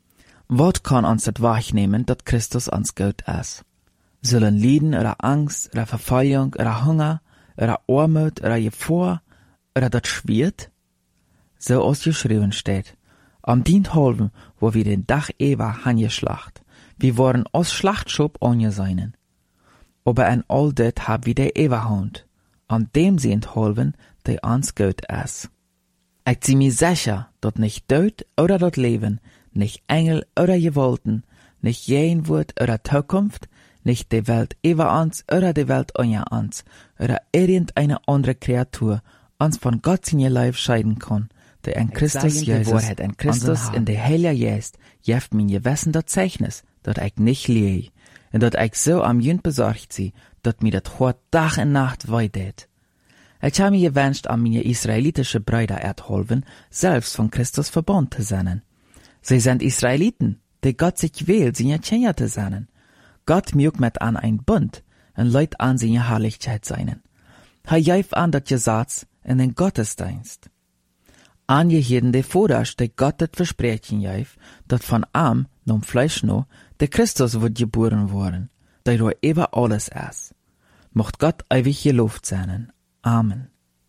Wat kann uns das wahrnehmen, dat Christus uns Gott ist? Sollen Leiden oder Angst oder Verfolgung oder Hunger oder Armut oder Gefahr oder dat schwert? So als geschrieben steht, am dient halben, wo wir den Dach Eva hangeschlacht, wir waren aus Schlachtschub angeseinen. Aber in all det hab wir der Eva Hand, an dem sie enthalben, der uns Gott ist. Ich zieh mir sicher, dat nicht Tod oder dat Leben, nicht Engel oder Gewalten, nicht Jenwort oder Zukunft, nicht die Welt über uns oder die Welt unter uns oder irgendeine andere Kreatur uns von Gott seine Leib scheiden kann, der in Christus Jesus, in Christus in der Heilige Geist, jeft mein Gewissen dat Zeichnis, dat ich nicht lieh, und dat ich so am Jünd besorgt sie, dat mir dat Hort Tag und Nacht weidet. Ich habe mir gewünscht, an meine israelitische Brüder erdholven, selbst von Christus verbunden zu sein. Sie sind Israeliten, die Gott sich wählt, seine Tjenja zu sein. Gott mögt mit an ein Bund, und leut an seine Herrlichkeit seinen. Er jäuf an dat Gesatz in den Gottesdienst. Angeheben de Vorderst, die Gott das Versprechen jäuf, dat von am, nom Fleisch no, der Christus wird geboren worden, der durch über alles ist. Mocht Gott ewig gelobt sein. Amen.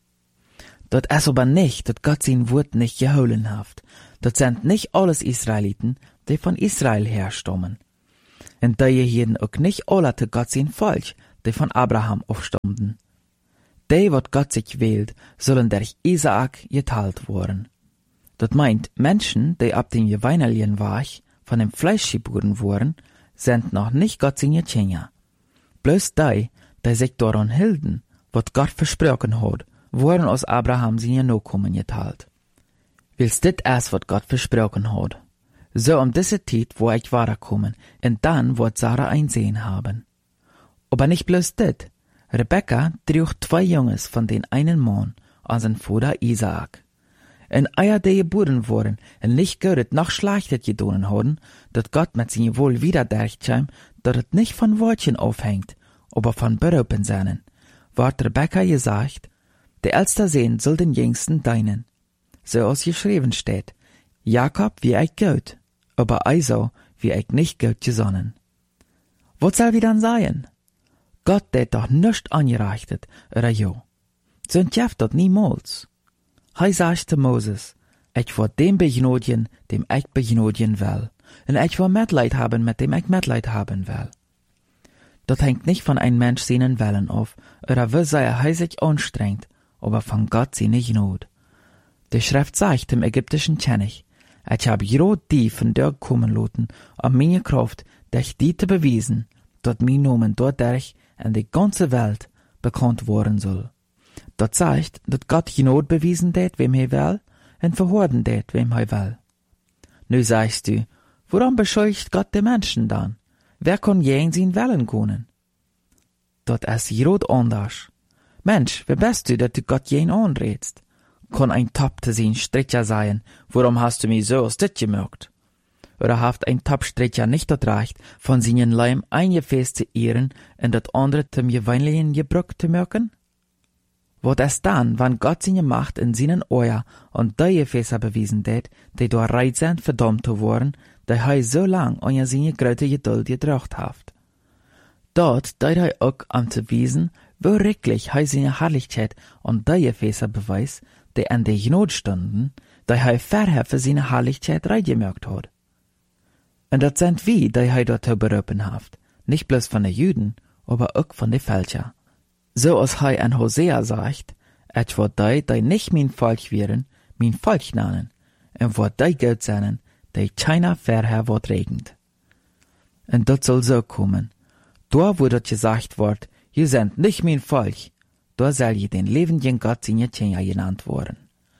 Dat ist aber nicht, dat Gott sein Wort nicht geholen haft. Dat sind nicht alles Israeliten, die von Israel herstammen. Und die jeden auch nicht alle zu Gott sein Volk, die von Abraham aufstammten. Die, wat Gott sich wählt, sollen durch Isaak geteilt worden. Dat meint, Menschen, die ab dem Geweinerlien Wach von dem Fleisch geboren wurden, sind noch nicht Gott seine Tjenja. Bloß die sich daran hielten, wat Gott versprochen hat, wurden aus Abraham seine Nachkommen geteilt. Wils dit ist, wat Gott versprochen hat. So diese Zeit, wo ich weiterkommen, und dann wird Sarah ein Sehen haben. Aber nicht bloß dit. Rebekka trug 2 Junges von den einen Mann an sein Vater Isaak. Und eier die geboren wurden, und nicht gehört noch schlechtet gedonen haben, dat Gott mit seinem Wohl wieder derchtscheim, dat het nicht von Wortchen aufhängt, aber von Berufen seinen. Ward Rebekka gesagt, der älteste Sohn soll den jüngsten deinen. So als geschrieben steht, Jakob wie ich Gott, aber Esau wie ich nicht Gott gesonnen. Was soll wir dann sein? Gott det doch nicht angerechtet, oder jo. So jeft dat niemals. Hij sagt zu Moses, ich wil dem begnodigen, dem ich begnodigen will, und ich will Mitleid haben, mit dem ich Mitleid haben will. Das hängt nicht von einem Mensch seinen Willen auf, oder wie sehr er sich anstrengt, aber von Gott seine Gnade. Die Schrift sagt dem ägyptischen König, ich hab grad die von dir kommen lassen, um meine Kraft, dich die zu beweisen, dass mein Namen dadurch in die ganze Welt bekannt worden soll. Das zeigt, dass Gott Gnade bewiesen det, wem er will, und verhorden det, wem er will. Nu sagst du, warum bescheucht Gott die Menschen dann? Wer kann je in sein Willen können? Dat ist grad anders. Mensch, wer bist du, dass du Gott jen anredst? Kann ein Top zu sein Stricher sein, warum hast du mich so aus dit gemerkt? Oder haft ein Top-Stricher nicht das Recht, von seinen Leim eingefäßt zu ehren und das andere zum gewöhnlichen Gebrück zu merken? Wat ist dann, wenn Gott seine Macht in seinen Ohren und die Gefäße bewiesen det, die durch Reit sind verdammt zu worden, die er so lang an seine große Geduld gedrückt hat? Dort deut er auch zu wiesen, wo wirklich er seine Herrlichkeit und die Gefäße beweist, die an der Gnade stunden, die er vorher für seine Herrlichkeit reingemerkt hat. Und das sind wir, die er dazu berufen hat, nicht bloß von den Juden, aber auch von den Fälscher. So als er in Hosea sagt, et wird die nicht mein Volk wären, mein Volk nennen, und wird die Gott sein, die keiner vorher wird regend. Und das soll so kommen. Da, wo das gesagt wird, ihr seid nicht mein Volk, da soll je den lebenden Gott seine Kinder genannt worden.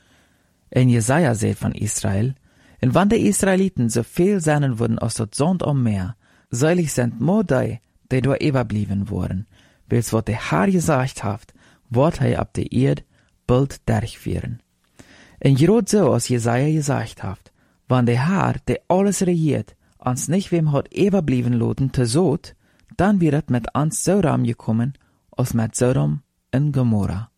In Jesaja sagt von Israel, und wenn die Israeliten so viel sein würden aus das Sand am Meer, selig sind nur die da überblieben wurden, bis wat der Herr gesagt hat, wird er ab der Erde bald durchführen. Und gerade so, als Jesaja gesagt hat, wenn der Herr, der alles regiert, uns nicht wem hat überblieben lassen zu Sod, dann wird es mit uns Sodom gekommen, als mit Sodom und Gomorra.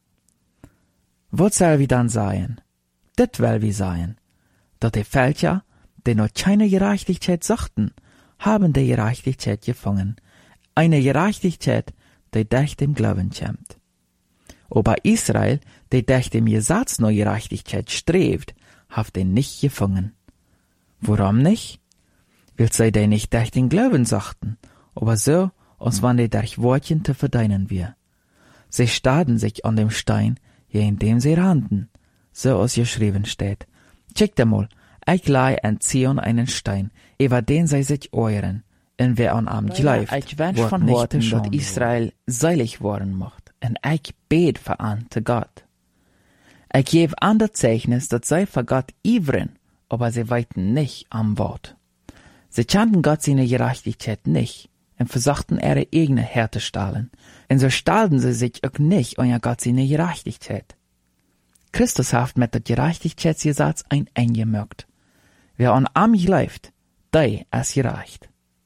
Was soll wir dann sein? Das will wir sein, dass die Völker, die noch keine Gerechtigkeit suchten, haben die Gerechtigkeit gefangen, eine Gerechtigkeit, die durch dem Glauben kommt. Aber Israel, die durch dem Gesetz nach Gerechtigkeit strebt, hat ihn nicht gefangen. Warum nicht? Weil sie die nicht durch den Glauben suchten, aber so, als wenn die durch Wortchen zu verdienen wir. Sie starrten sich an dem Stein, je indem sie rannten, so als geschrieben steht. Checkt einmal, ich leih in Zion einen Stein, über den sie sich euren, und wer an am glaubt, ich wünsch von heute, dass Israel selig worden macht, und ich bet für an zu Gott. Ich gebe an das Zeichnis, dass sie für Gott ivern, aber sie weiten nicht am Wort. Sie kannten Gott seine Gerechtigkeit nicht, und versuchten ihre eigene herzustellen, und so stahlten sie sich auch nicht an Gott seine Gerechtigkeit. Christus hat mit der Gerechtigkeitsgesetz ein eingemerkt. Wer an am glaubt, der ist gerecht.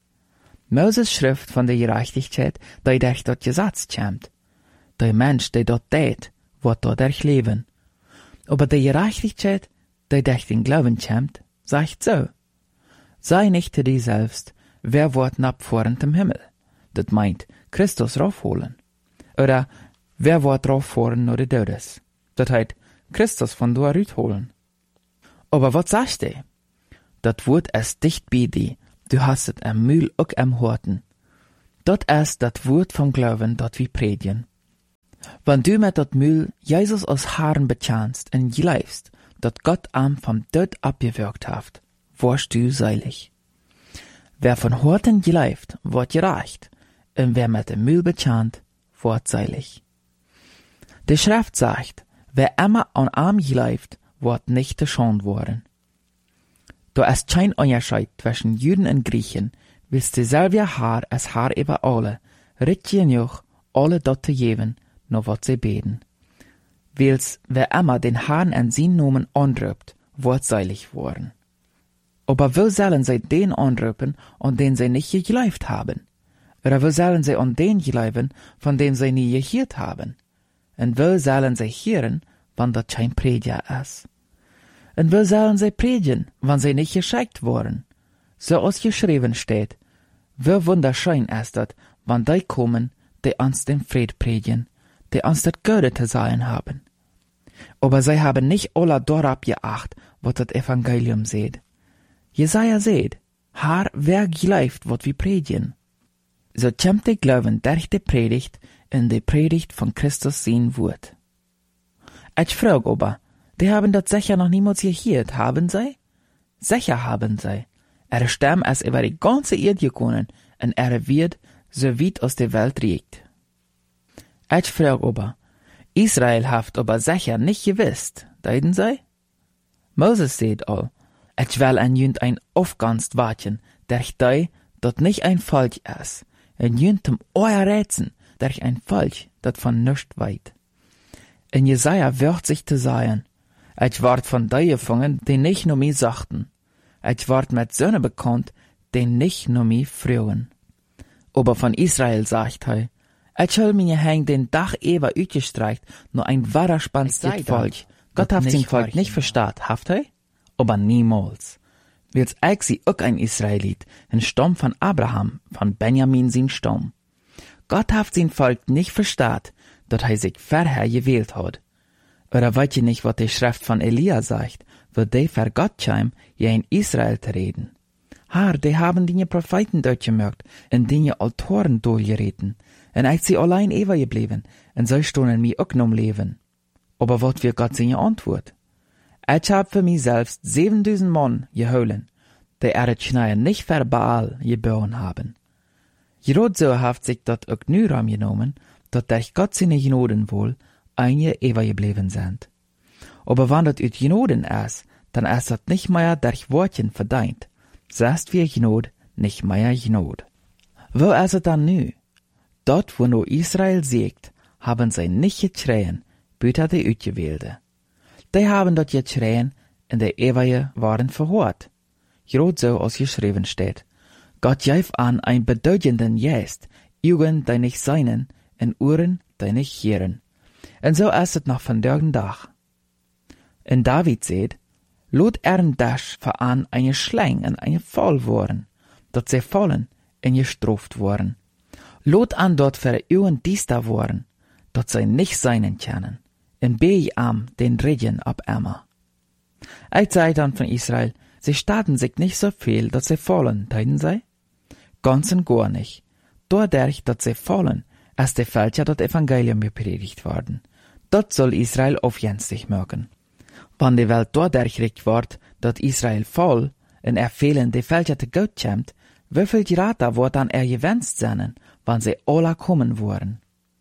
Moses Schrift von der Gerechtigkeit, die durch das Gesetz kommt. Der Mensch, der dort tät, wird dadurch leben. Aber die Gerechtigkeit, die durch den Glauben kommt, sagt so: Sei nicht zu dir selbst, wer wird abfahren zum Himmel? Das meint, Christus raufholen. Oder, wer wird rauffahren nach der Todes? Das heißt, Christus von dort holen. Aber was sagst du? Das Wort ist dicht bei dir. Du hast es am Mühl auch am Horten. Das ist das Wort vom Glauben, das wir predigen. Wenn du mit dat Mühl Jesus als Herrn bekennst und glaubst, dass Gott am vom Tod abgewirkt hat, wirst du selig. Wer von Horten glaubt, wird gerecht, und wer mit dem Mühl bekennt, wird selig. Die Schrift sagt, wer immer an arm glaubt, wird nicht geschont worden. Da ist kein Unterschied zwischen Juden und Griechen, weil derselbe Herr als Herr über alle, recht genug, alle dort zu geben, nur was sie beten. Weil's, wer immer den Herrn an seinen Namen anruft, wird selig worden. Aber wo sollen sie den anrufen, an den sie nicht geglaubt haben? Oder wo sollen sie an den glauben, von dem sie nie gehört haben? Und wo sollen sie hören, wenn das kein Prediger ist? Und wo sollen sie predigen, wenn sie nicht geschickt wurden? So als geschrieben steht, wie wunderschön ist das, wenn die kommen, die uns den Fried predigen, die uns das Gute zu sagen haben. Aber sie haben nicht alle darauf geacht, was das Evangelium seht. Jesaja seht, Haar, wer glaubt, wat wir predigen. So kommt die Glauben durch die Predigt in die Predigt von Christus sein Wort. Ich frage aber, die haben das sicher noch niemals gehört, haben sie? Sicher haben sie. Stammen es über die ganze Erde gekommen und wird so weit aus der Welt reicht. Ich frage aber, Israel haft aber sicher nicht gewusst, deuten sie? Moses sagt all, ich will an jünd ein aufganst warten, durch die, dat nicht ein Volk ist, en jünd euer Rätsen, durch ein Volk, dat von nichts weit. In Jesaja wird sich zu sagen, ich ward von die gefangen, die nicht nur mich sachten. Ich ward mit Söhne bekannt, die nicht nur mich frühen. Aber von Israel sagt er, ich hol mir hängen den Dach ewer utgestreicht, nur ein wahrer spanstet Volk. Gott hat sein Volk nicht verstaat, haft er? Aber niemals. Wils ich sie auch ein Israelit, ein Stamm von Abraham, von Benjamin sein Stamm. Gott hat sein Volk nicht verstaat, dat er sich vorher gewählt hat. Oder weißt ihr nicht, was die Schrift von Elia sagt, wo die für Gott kam, ja in Israel zu reden? Haar, die haben die Propheten durchgemerkt, und die Autoren durchgereden, und ich sie allein ewig geblieben, und so stunden mir auch noch leben. Aber was wird Gott seine Antwort? Ich hab für mich selbst 7000 Mann geholen, die Schneien nicht für Baal geboren haben. Gerade so hat sich das auch nu Raum genommen, dat durch Gott seine Genoden wohl einige ewig geblieben sind. Aber wenn das ut Genoden ist, dann ist das nicht mehr durch Wortchen verdient. Selbst wir Genod, nicht mehr Genod. Wo ist es dann nu? Dort, wo nur Israel siegt, haben sie nicht geschrien, büter die Utgewählte. Die haben dort geschrien, und die Ewige waren verhört. Gerade so als geschrieben steht. Gott gab an ein bedeutenden Jest, Augen, die nicht seinen, und Ohren, die nicht hören. Und so ist es noch von dergen Tag. Und David sagt, lot Dasch veran eine Schlang und eine Fall worden, dat sie fallen und gestraft worden. Lot an dort für Augen diester worden, dat sie nicht seinen kennen, und bei am den Regen ab Emma. Ich sei dann von Israel, sie starten sich nicht so viel, dass sie fallen, deuten sie? Ganz und gar nicht. Dadurch, dass sie fallen, ist der Fälscher das Evangelium gepredigt worden. Dort soll Israel aufjenstig merken. Wenn die Welt dadurch recht wird, dass Israel fall, und fehlen die Fälscher zu Gott kommt, wieviel Gerata wird dann gewünscht sein, wenn sie alle kommen wollen?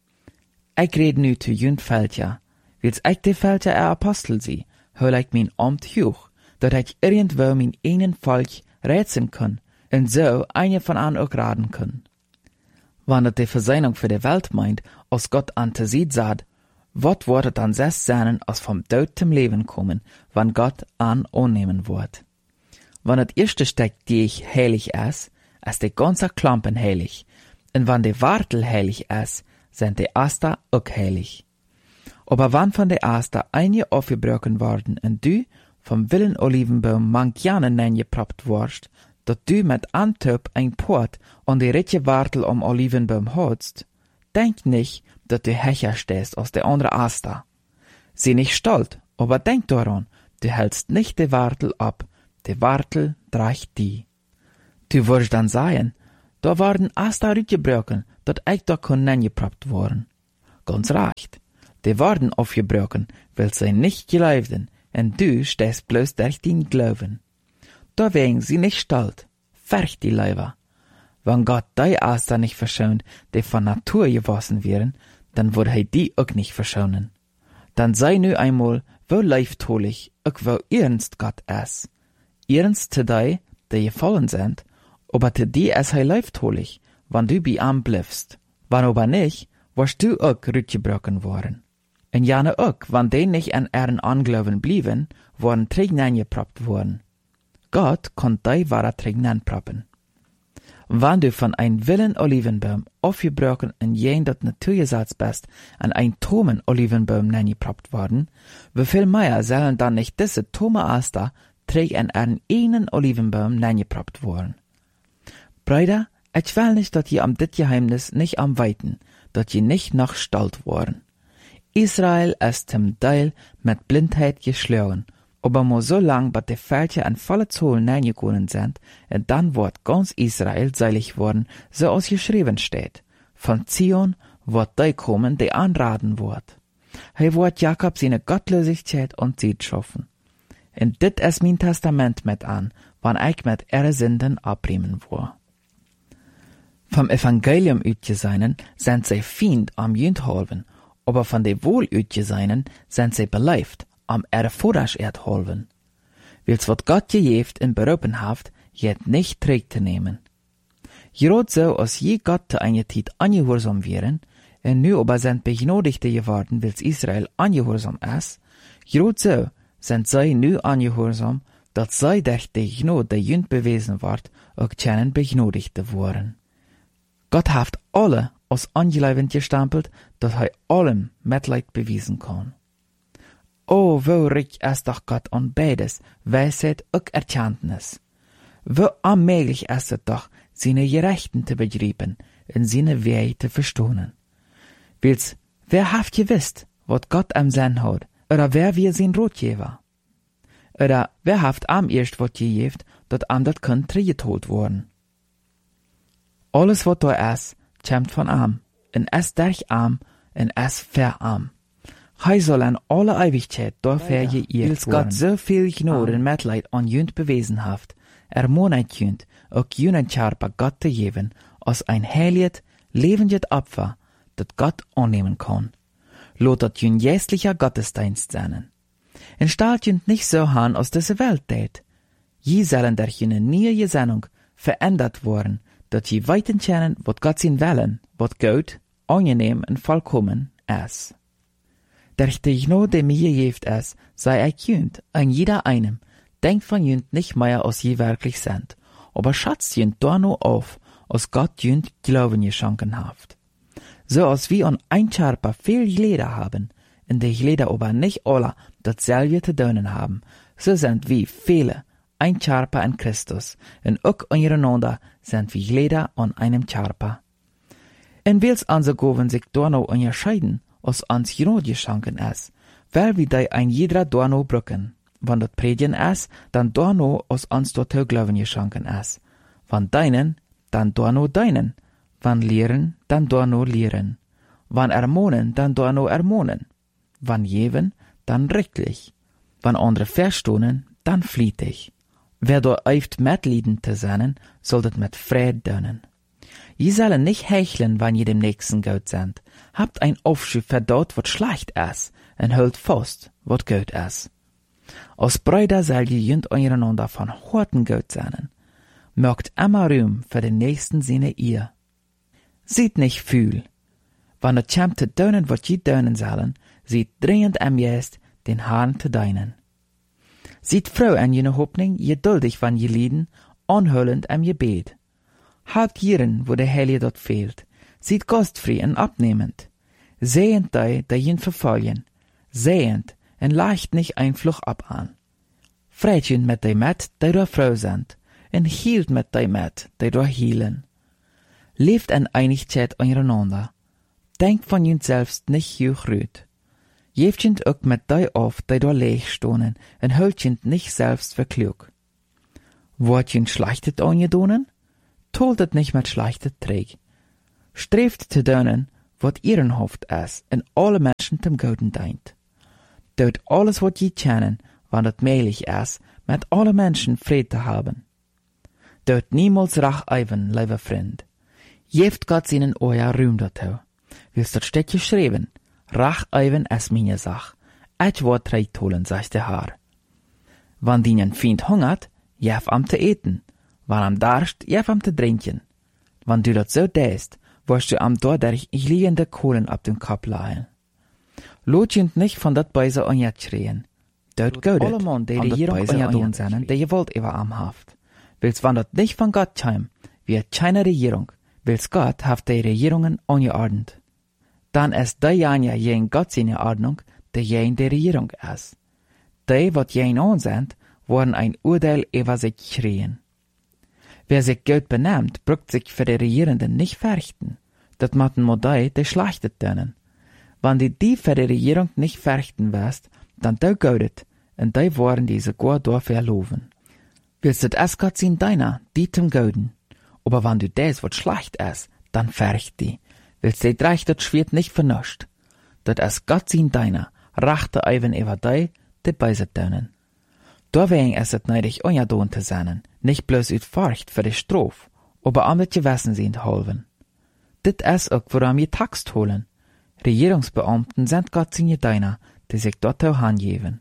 Ich rede nu zu jünd Fälscher, wils ich die Fälscher Apostel sie, hol ich mein Amt hoch, dass ich irgendwo mein einen Volk rätseln kann, und so eine von an auch raten kann. Wenn das die Versöhnung für die Welt meint, als Gott an te sieht sagt, wat wird dann selbst sein, als vom Tod zum Leben kommen, wenn Gott an annehmen wird? Wenn das erste Stück, die ich heilig ist die ganze Klampen heilig, und wenn die Wartel heilig ist, sind die Aster auch heilig. Aber wenn von der Aster einige aufgebrochen worden und du vom willen Olivenbaum manchjane neingeproppt wirst, dat du mit Antop ein Port an die richtige Wartel am Olivenbaum hast, denk nicht, dat du hecher stehst aus der andere Aster. Sieh nicht stolz, aber denk daran, du hältst nicht die Wartel ab, die Wartel dreigt die. Du wirst dann sagen, da waren Aster rütgebrochen, dat ich da kon neingeproppt worden. Ganz recht, die waren aufgebrochen, weil sie nicht glaubten, und du stehst bloß durch den Glauben. Da wegen sie nicht stolz, ferch die Leiber. Wenn Gott die Aster nicht verschont, die von Natur gewachsen wären, dann würde die auch nicht verschonen. Dann sei nu einmal, wo leiftolich, auch wo ernst Gott ist. Ernst zu die gefallen sind, aber zu die ist leiftolich, wenn du bei ihm bliffst. Wenn aber nicht, wirst du auch rütgebrochen worden. Und jane auch, wenn die nicht an ihren Anglauben blieben, worden Trägnen geproppt worden. Gott kann die wahre Trägnen proppen. Wenn du von ein willen Olivenbaum aufgebrochen und jen dat Naturgesetz bist, an ein tomen Olivenbaum neingeproppt worden, wieviel mehr sollen dann nicht diese tome Aster träg an einen Olivenbaum neingeproppt worden? Brüder, ich will nicht, dass ihr am dit Geheimnis nicht am weiten, dat je nicht noch stalt worden. Israel ist zum Teil mit Blindheit geschlagen, aber mo so lang, bis die Völker an volle Zoll hineingekommen sind, und dann wird ganz Israel seilig worden, so als geschrieben steht. Von Zion wird die kommen, die anraten wird. Hij wird Jakob seine Gottlosigkeit und Zeit schaffen. Und dit ist mein Testament mit an, wann ich mit ihre Sünden abbremen will. Vom Evangelium utgeseinen sind sie Feind am Jündhalven, aber von de wohl utgeseinen sind sie beleeft am ihre Vorrasch erdhalven. Wils wat Gott gejeft in beroepen haft, jet nicht trägt te nehmen. Gerade so, als je Gott te eine Tijd angehorsam wären, en nu aber sind begnadigte geworden, wils Israel angehorsam ist, gerade so sind sie nu angehorsam, dat zij durch die Gnade, die jünd bewiesen ward, auch kennen begnadigte worden. Gott haft alle als angelevend gestempelt, dat hij allem Mitleid bewiesen kann. O, wo reich ist doch Gott an beides, Weisheit und Erkenntnis. Wo unmöglich ist es doch, seine Gerechten zu begreifen, in seine Wege zu verstehen. Wils, wer haft gewusst, wat Gott am Sinn hat, oder wer wir sein Rotgeber? Oder wer haft am erst wat gegeft, dat am dat kann triggetholt worden? Alles wat da ist, kommt von am, en es durch am, en es für am. Hij soll an alle Ewigkeit dafür geehrt werden. Wils Gott so viel Gnade und Mitleid an jünd bewiesen haft, ermonet jünd, auch jünen Charpa Gott zu geben, als ein heiliges, lebendes Opfer, dat Gott annehmen kann. Lot dat jünd jästlicher Gottesdienst sein. En stalt jünd nicht so han, als diese Welt tät. Je sollen durch jüne neue Gesinnung verändert worden, dat je weiten kennen, wat Gott sein Willen, wat gut, angenehm und vollkommen ist. Durch die Gnade, die mir gegeben ist, sei ich jünd, an jeder einem, denkt von jünd nicht mehr, als je wirklich sind, aber schatzt jünd da nur auf, als Gott jünd Glauben geschenken haft. So als wir an ein Charpa viel Glieder haben, in die Glieder aber nicht alle dasselbe zu tun haben, so sind wir viele, ein Charpa in Christus, und auch untereinander sind wir Glieder an einem Charpa. Und wils unsere Gaben sich da noch unterscheiden, als ans Gnade geschenken ist, weil wir da ein jeder da noch brücken. Wenn das Predigen ist, dann da noch als ans dort Glauben geschenken ist. Wenn deinen, dann da noch deinen. Wenn lehren, dann da noch lehren. Wenn ermahnen, dann da noch ermahnen. Wenn geben, dann rechtlich. Wenn andere verstohnen, dann flietig. Wer da eift mitleiden zu sein, soll das mit Frieden tun. Je sollen nicht hecheln, wann je dem Nächsten gut sind. Habt ein Aufschub für dort, wat schlecht ist, und hält fast, wat gut ist. Als Brüder soll je jünd untereinander von Horten gut sein. Mögt immer Ruhm für den Nächsten seine ihr. Sieht nicht viel. Wann es kommt zu tun, wat je tun sollen, sieht dringend am jest, den Herrn zu dienen. Sieht froh an jene Hoffnung, geduldig wann je lieden, anhöllend am Gebet. Halt jieren, wo der Heilige dort fehlt. Sieht gastfrei und abnehmend. Sehend die ihn verfolgen. Sehend und leicht nicht ein Fluch ab an. Freitchen mit die Met, die da froh sind. Und hielt mit die Met, die da hielen. Lebt in Einigkeit untereinander. Denkt von jünd selbst nicht juch rüt. Geeft jünd auch mit die auf, die da leeg stonen, und hört jünd nicht selbst für klug. Wort jünd schlechtet angedonen? Toltet nicht mit schlechtet Träg. Streeft zu dönen, wat ehrenhaft ist, und alle Menschen zum Guten dient. Tut alles, wat je kennen, wann het möglich ist, mit alle Menschen Frieden zu haben. Tut niemals Racheiven, lieber Freund. Geeft Gott seinen euer Ruhm dazu. Willst dort steht geschrieben, Racheiven ist meine Sach. Et Wort trägt holen, sagt der Herr. Wann deinen Feind hungert, jef am zu eten. Wann am darst, jef am zu trinken. Wann du dat so deest, wirst du am dadurch liegende Kohlen ab dem Kopf leihen. Lotjend nicht von dat Beise onjet schreien. Dort gaudet, alle Mann, die Regierung onjet sind, die gewollt über am haft. Willst wann dat nicht von Gott heim, wird keine Regierung, willst Gott haft die Regierungen ongeordnet. Dann ist die Janja jen Gott seine Ordnung, die jen die Regierung ist. Die, wat jen on sind, worden ein Urteil über sich schreien. Wer sich gut benimmt, brückt sich für die Regierenden nicht fürchten. Dat matten Modei, die schlachtet denen. Wann die für die Regierung nicht verrichten wirst, dann du gaudet, und die waren diese sogar dafür loben. Willst du es Gott sein deiner, die zum Gauden? Aber wenn du des wat schlecht ist, dann verricht die. Willst du dreich dat Schwert nicht vernuscht? Dat es Gott sein deiner, rachte even über die beiset denen. Deswegen ist es neidig unjadon zu sein, nicht bloß uit Furcht für die Strof, aber am mit Gewissen sind halven. Dit ist auch, woran wir Tax holen. Regierungsbeamten sind Gott seine Deiner, die sich dort auch angeben.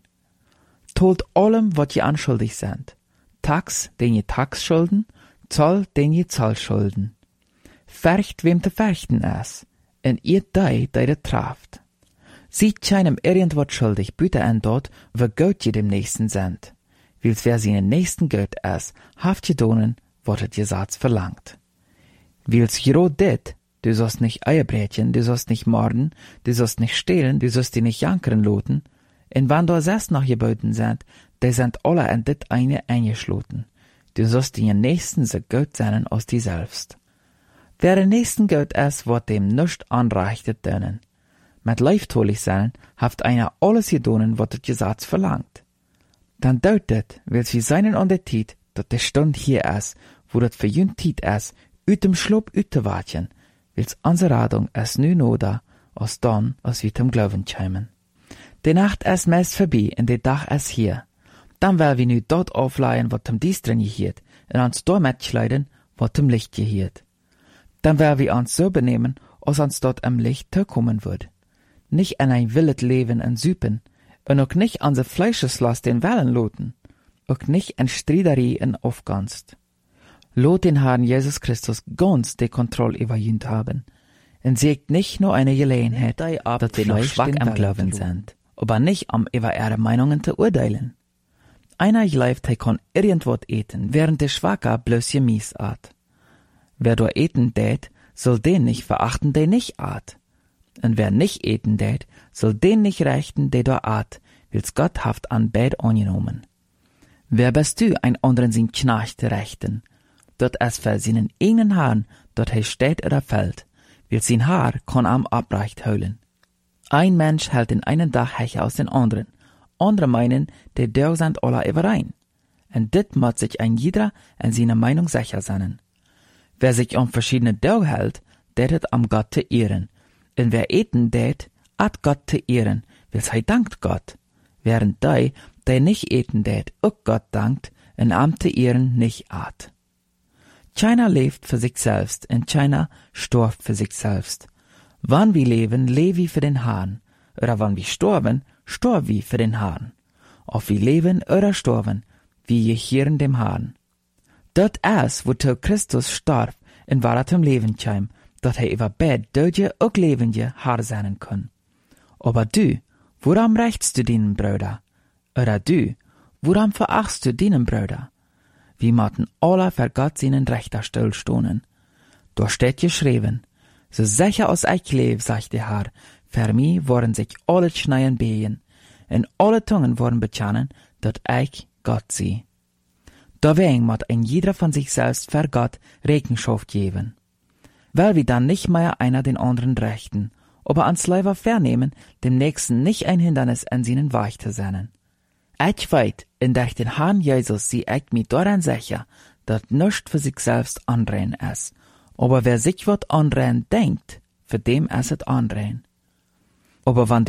Tolt allem, wat je anschuldig sind. Tax, den je Tax schulden, Zoll, den je Zoll schulden. Fercht, wem te verchten ist, en ihr die traft. Sieht keinem irgendwas schuldig, bitte an dort, wo Gott je dem Nächsten sind. Wils wer seinen Nächsten Gott ist, haft je donen, wat het je Satz verlangt. Wils jero dit, du sollst nicht Eierbrätchen, du sollst nicht morden, du sollst nicht stehlen, du sollst die nicht jankern loten. En wann da selbst noch geboten sind, die sind alle an dit eine eingeschloten. Du sollst die Nächsten so gut sein als die selbst. Wer der Nächsten gut ist, wird dem nicht anreichtet denen. Mit leiftolig sein, haft einer alles gedonen, wat het Gesetz verlangt. Dann deutet, will sie seinen an der Tiet, dat der Stund hier ist, wo dat für jün Tiet ist, uit dem Schlup uit te watjen, wils unsere Radung es nu noda, als dann, als wir zum Glauben kämen. Die Nacht ist meist vorbei, und der Tag ist hier. Dann will wir nu dort aufleihen, wat zum Diestren gehiert, und uns dort mitschleiden, wat zum Licht gehiert. Dann will wir uns so benehmen, als uns dort am Licht kommen wird. Nicht in ein willet Leben en Süpen, und auch nicht an se Fleischeslast den Wellen loten, auch nicht in Striederie en Aufganst. Lot den Herrn Jesus Christus ganz die Kontrolle überjünt haben, und seht nicht nur eine Gelegenheit, dass wir noch schwach am Glauben sind, aber nicht am über ihre Meinungen zu urteilen. Einer gleift, er kann irgendwas eten, während der Schwacher bloß gemies at. Wer do eten tät, soll den nicht verachten, der nicht at. Und wer nicht eten tät, soll den nicht rechten, der do at, wils Gott haft an beid angenommen. Wer bist du, ein anderen sin Knecht rechten? Dort es für seinen eigenen Haaren, dort er steht oder fällt, will sein Haar kann am abreicht heulen. Ein Mensch hält in einen Tag hecher aus den anderen, andere meinen, die Dörr sind alle überein. Und dit muss sich ein jeder in seiner Meinung sicher sein. Wer sich um verschiedene Dörr hält, der hat am Gott zu ehren. Und wer eten tät, at Gott zu ehren, wils er dankt Gott. Während die nicht eten tät, auch Gott dankt, und am zu ehren nicht at. Keiner lebt für sich selbst, und keiner stirbt für sich selbst. Wann wir leben, leben wir für den Herrn, oder wann wir sterben, sterben wir für den Herrn. Ob wir leben oder sterben, wir gehören dem Herrn. Dort ist, wozu Christus starb, und war er zum Leben kam, dat er über Bett Dödje auch Lebende Herr sein kann. Aber du, woran rächst du deinen Bruder? Oder du, woran verachtst du deinen Bruder? Wir machten alle für Gott seinen Rechter stillstohnen. Da steht geschrieben, so sicher als ich lebe, sagt der Herr, für mich wollen sich alle Schneien behen, und alle Zungen wollen bekennen, dass ich Gott sei. Deswegen muss ein jeder von sich selbst für Gott Rechenschaft geben. Weil wir dann nicht mehr einer den anderen rechten, aber ans Leiber vernehmen, dem Nächsten nicht ein Hindernis an seinen Weg zu sein. Ich weiß, in durch den Herrn Jesus sie ich mir daran sicher, dass nichts für sich selbst anrein ist. Aber wer sich wat anrein denkt, für dem ist es anrein. Aber wenn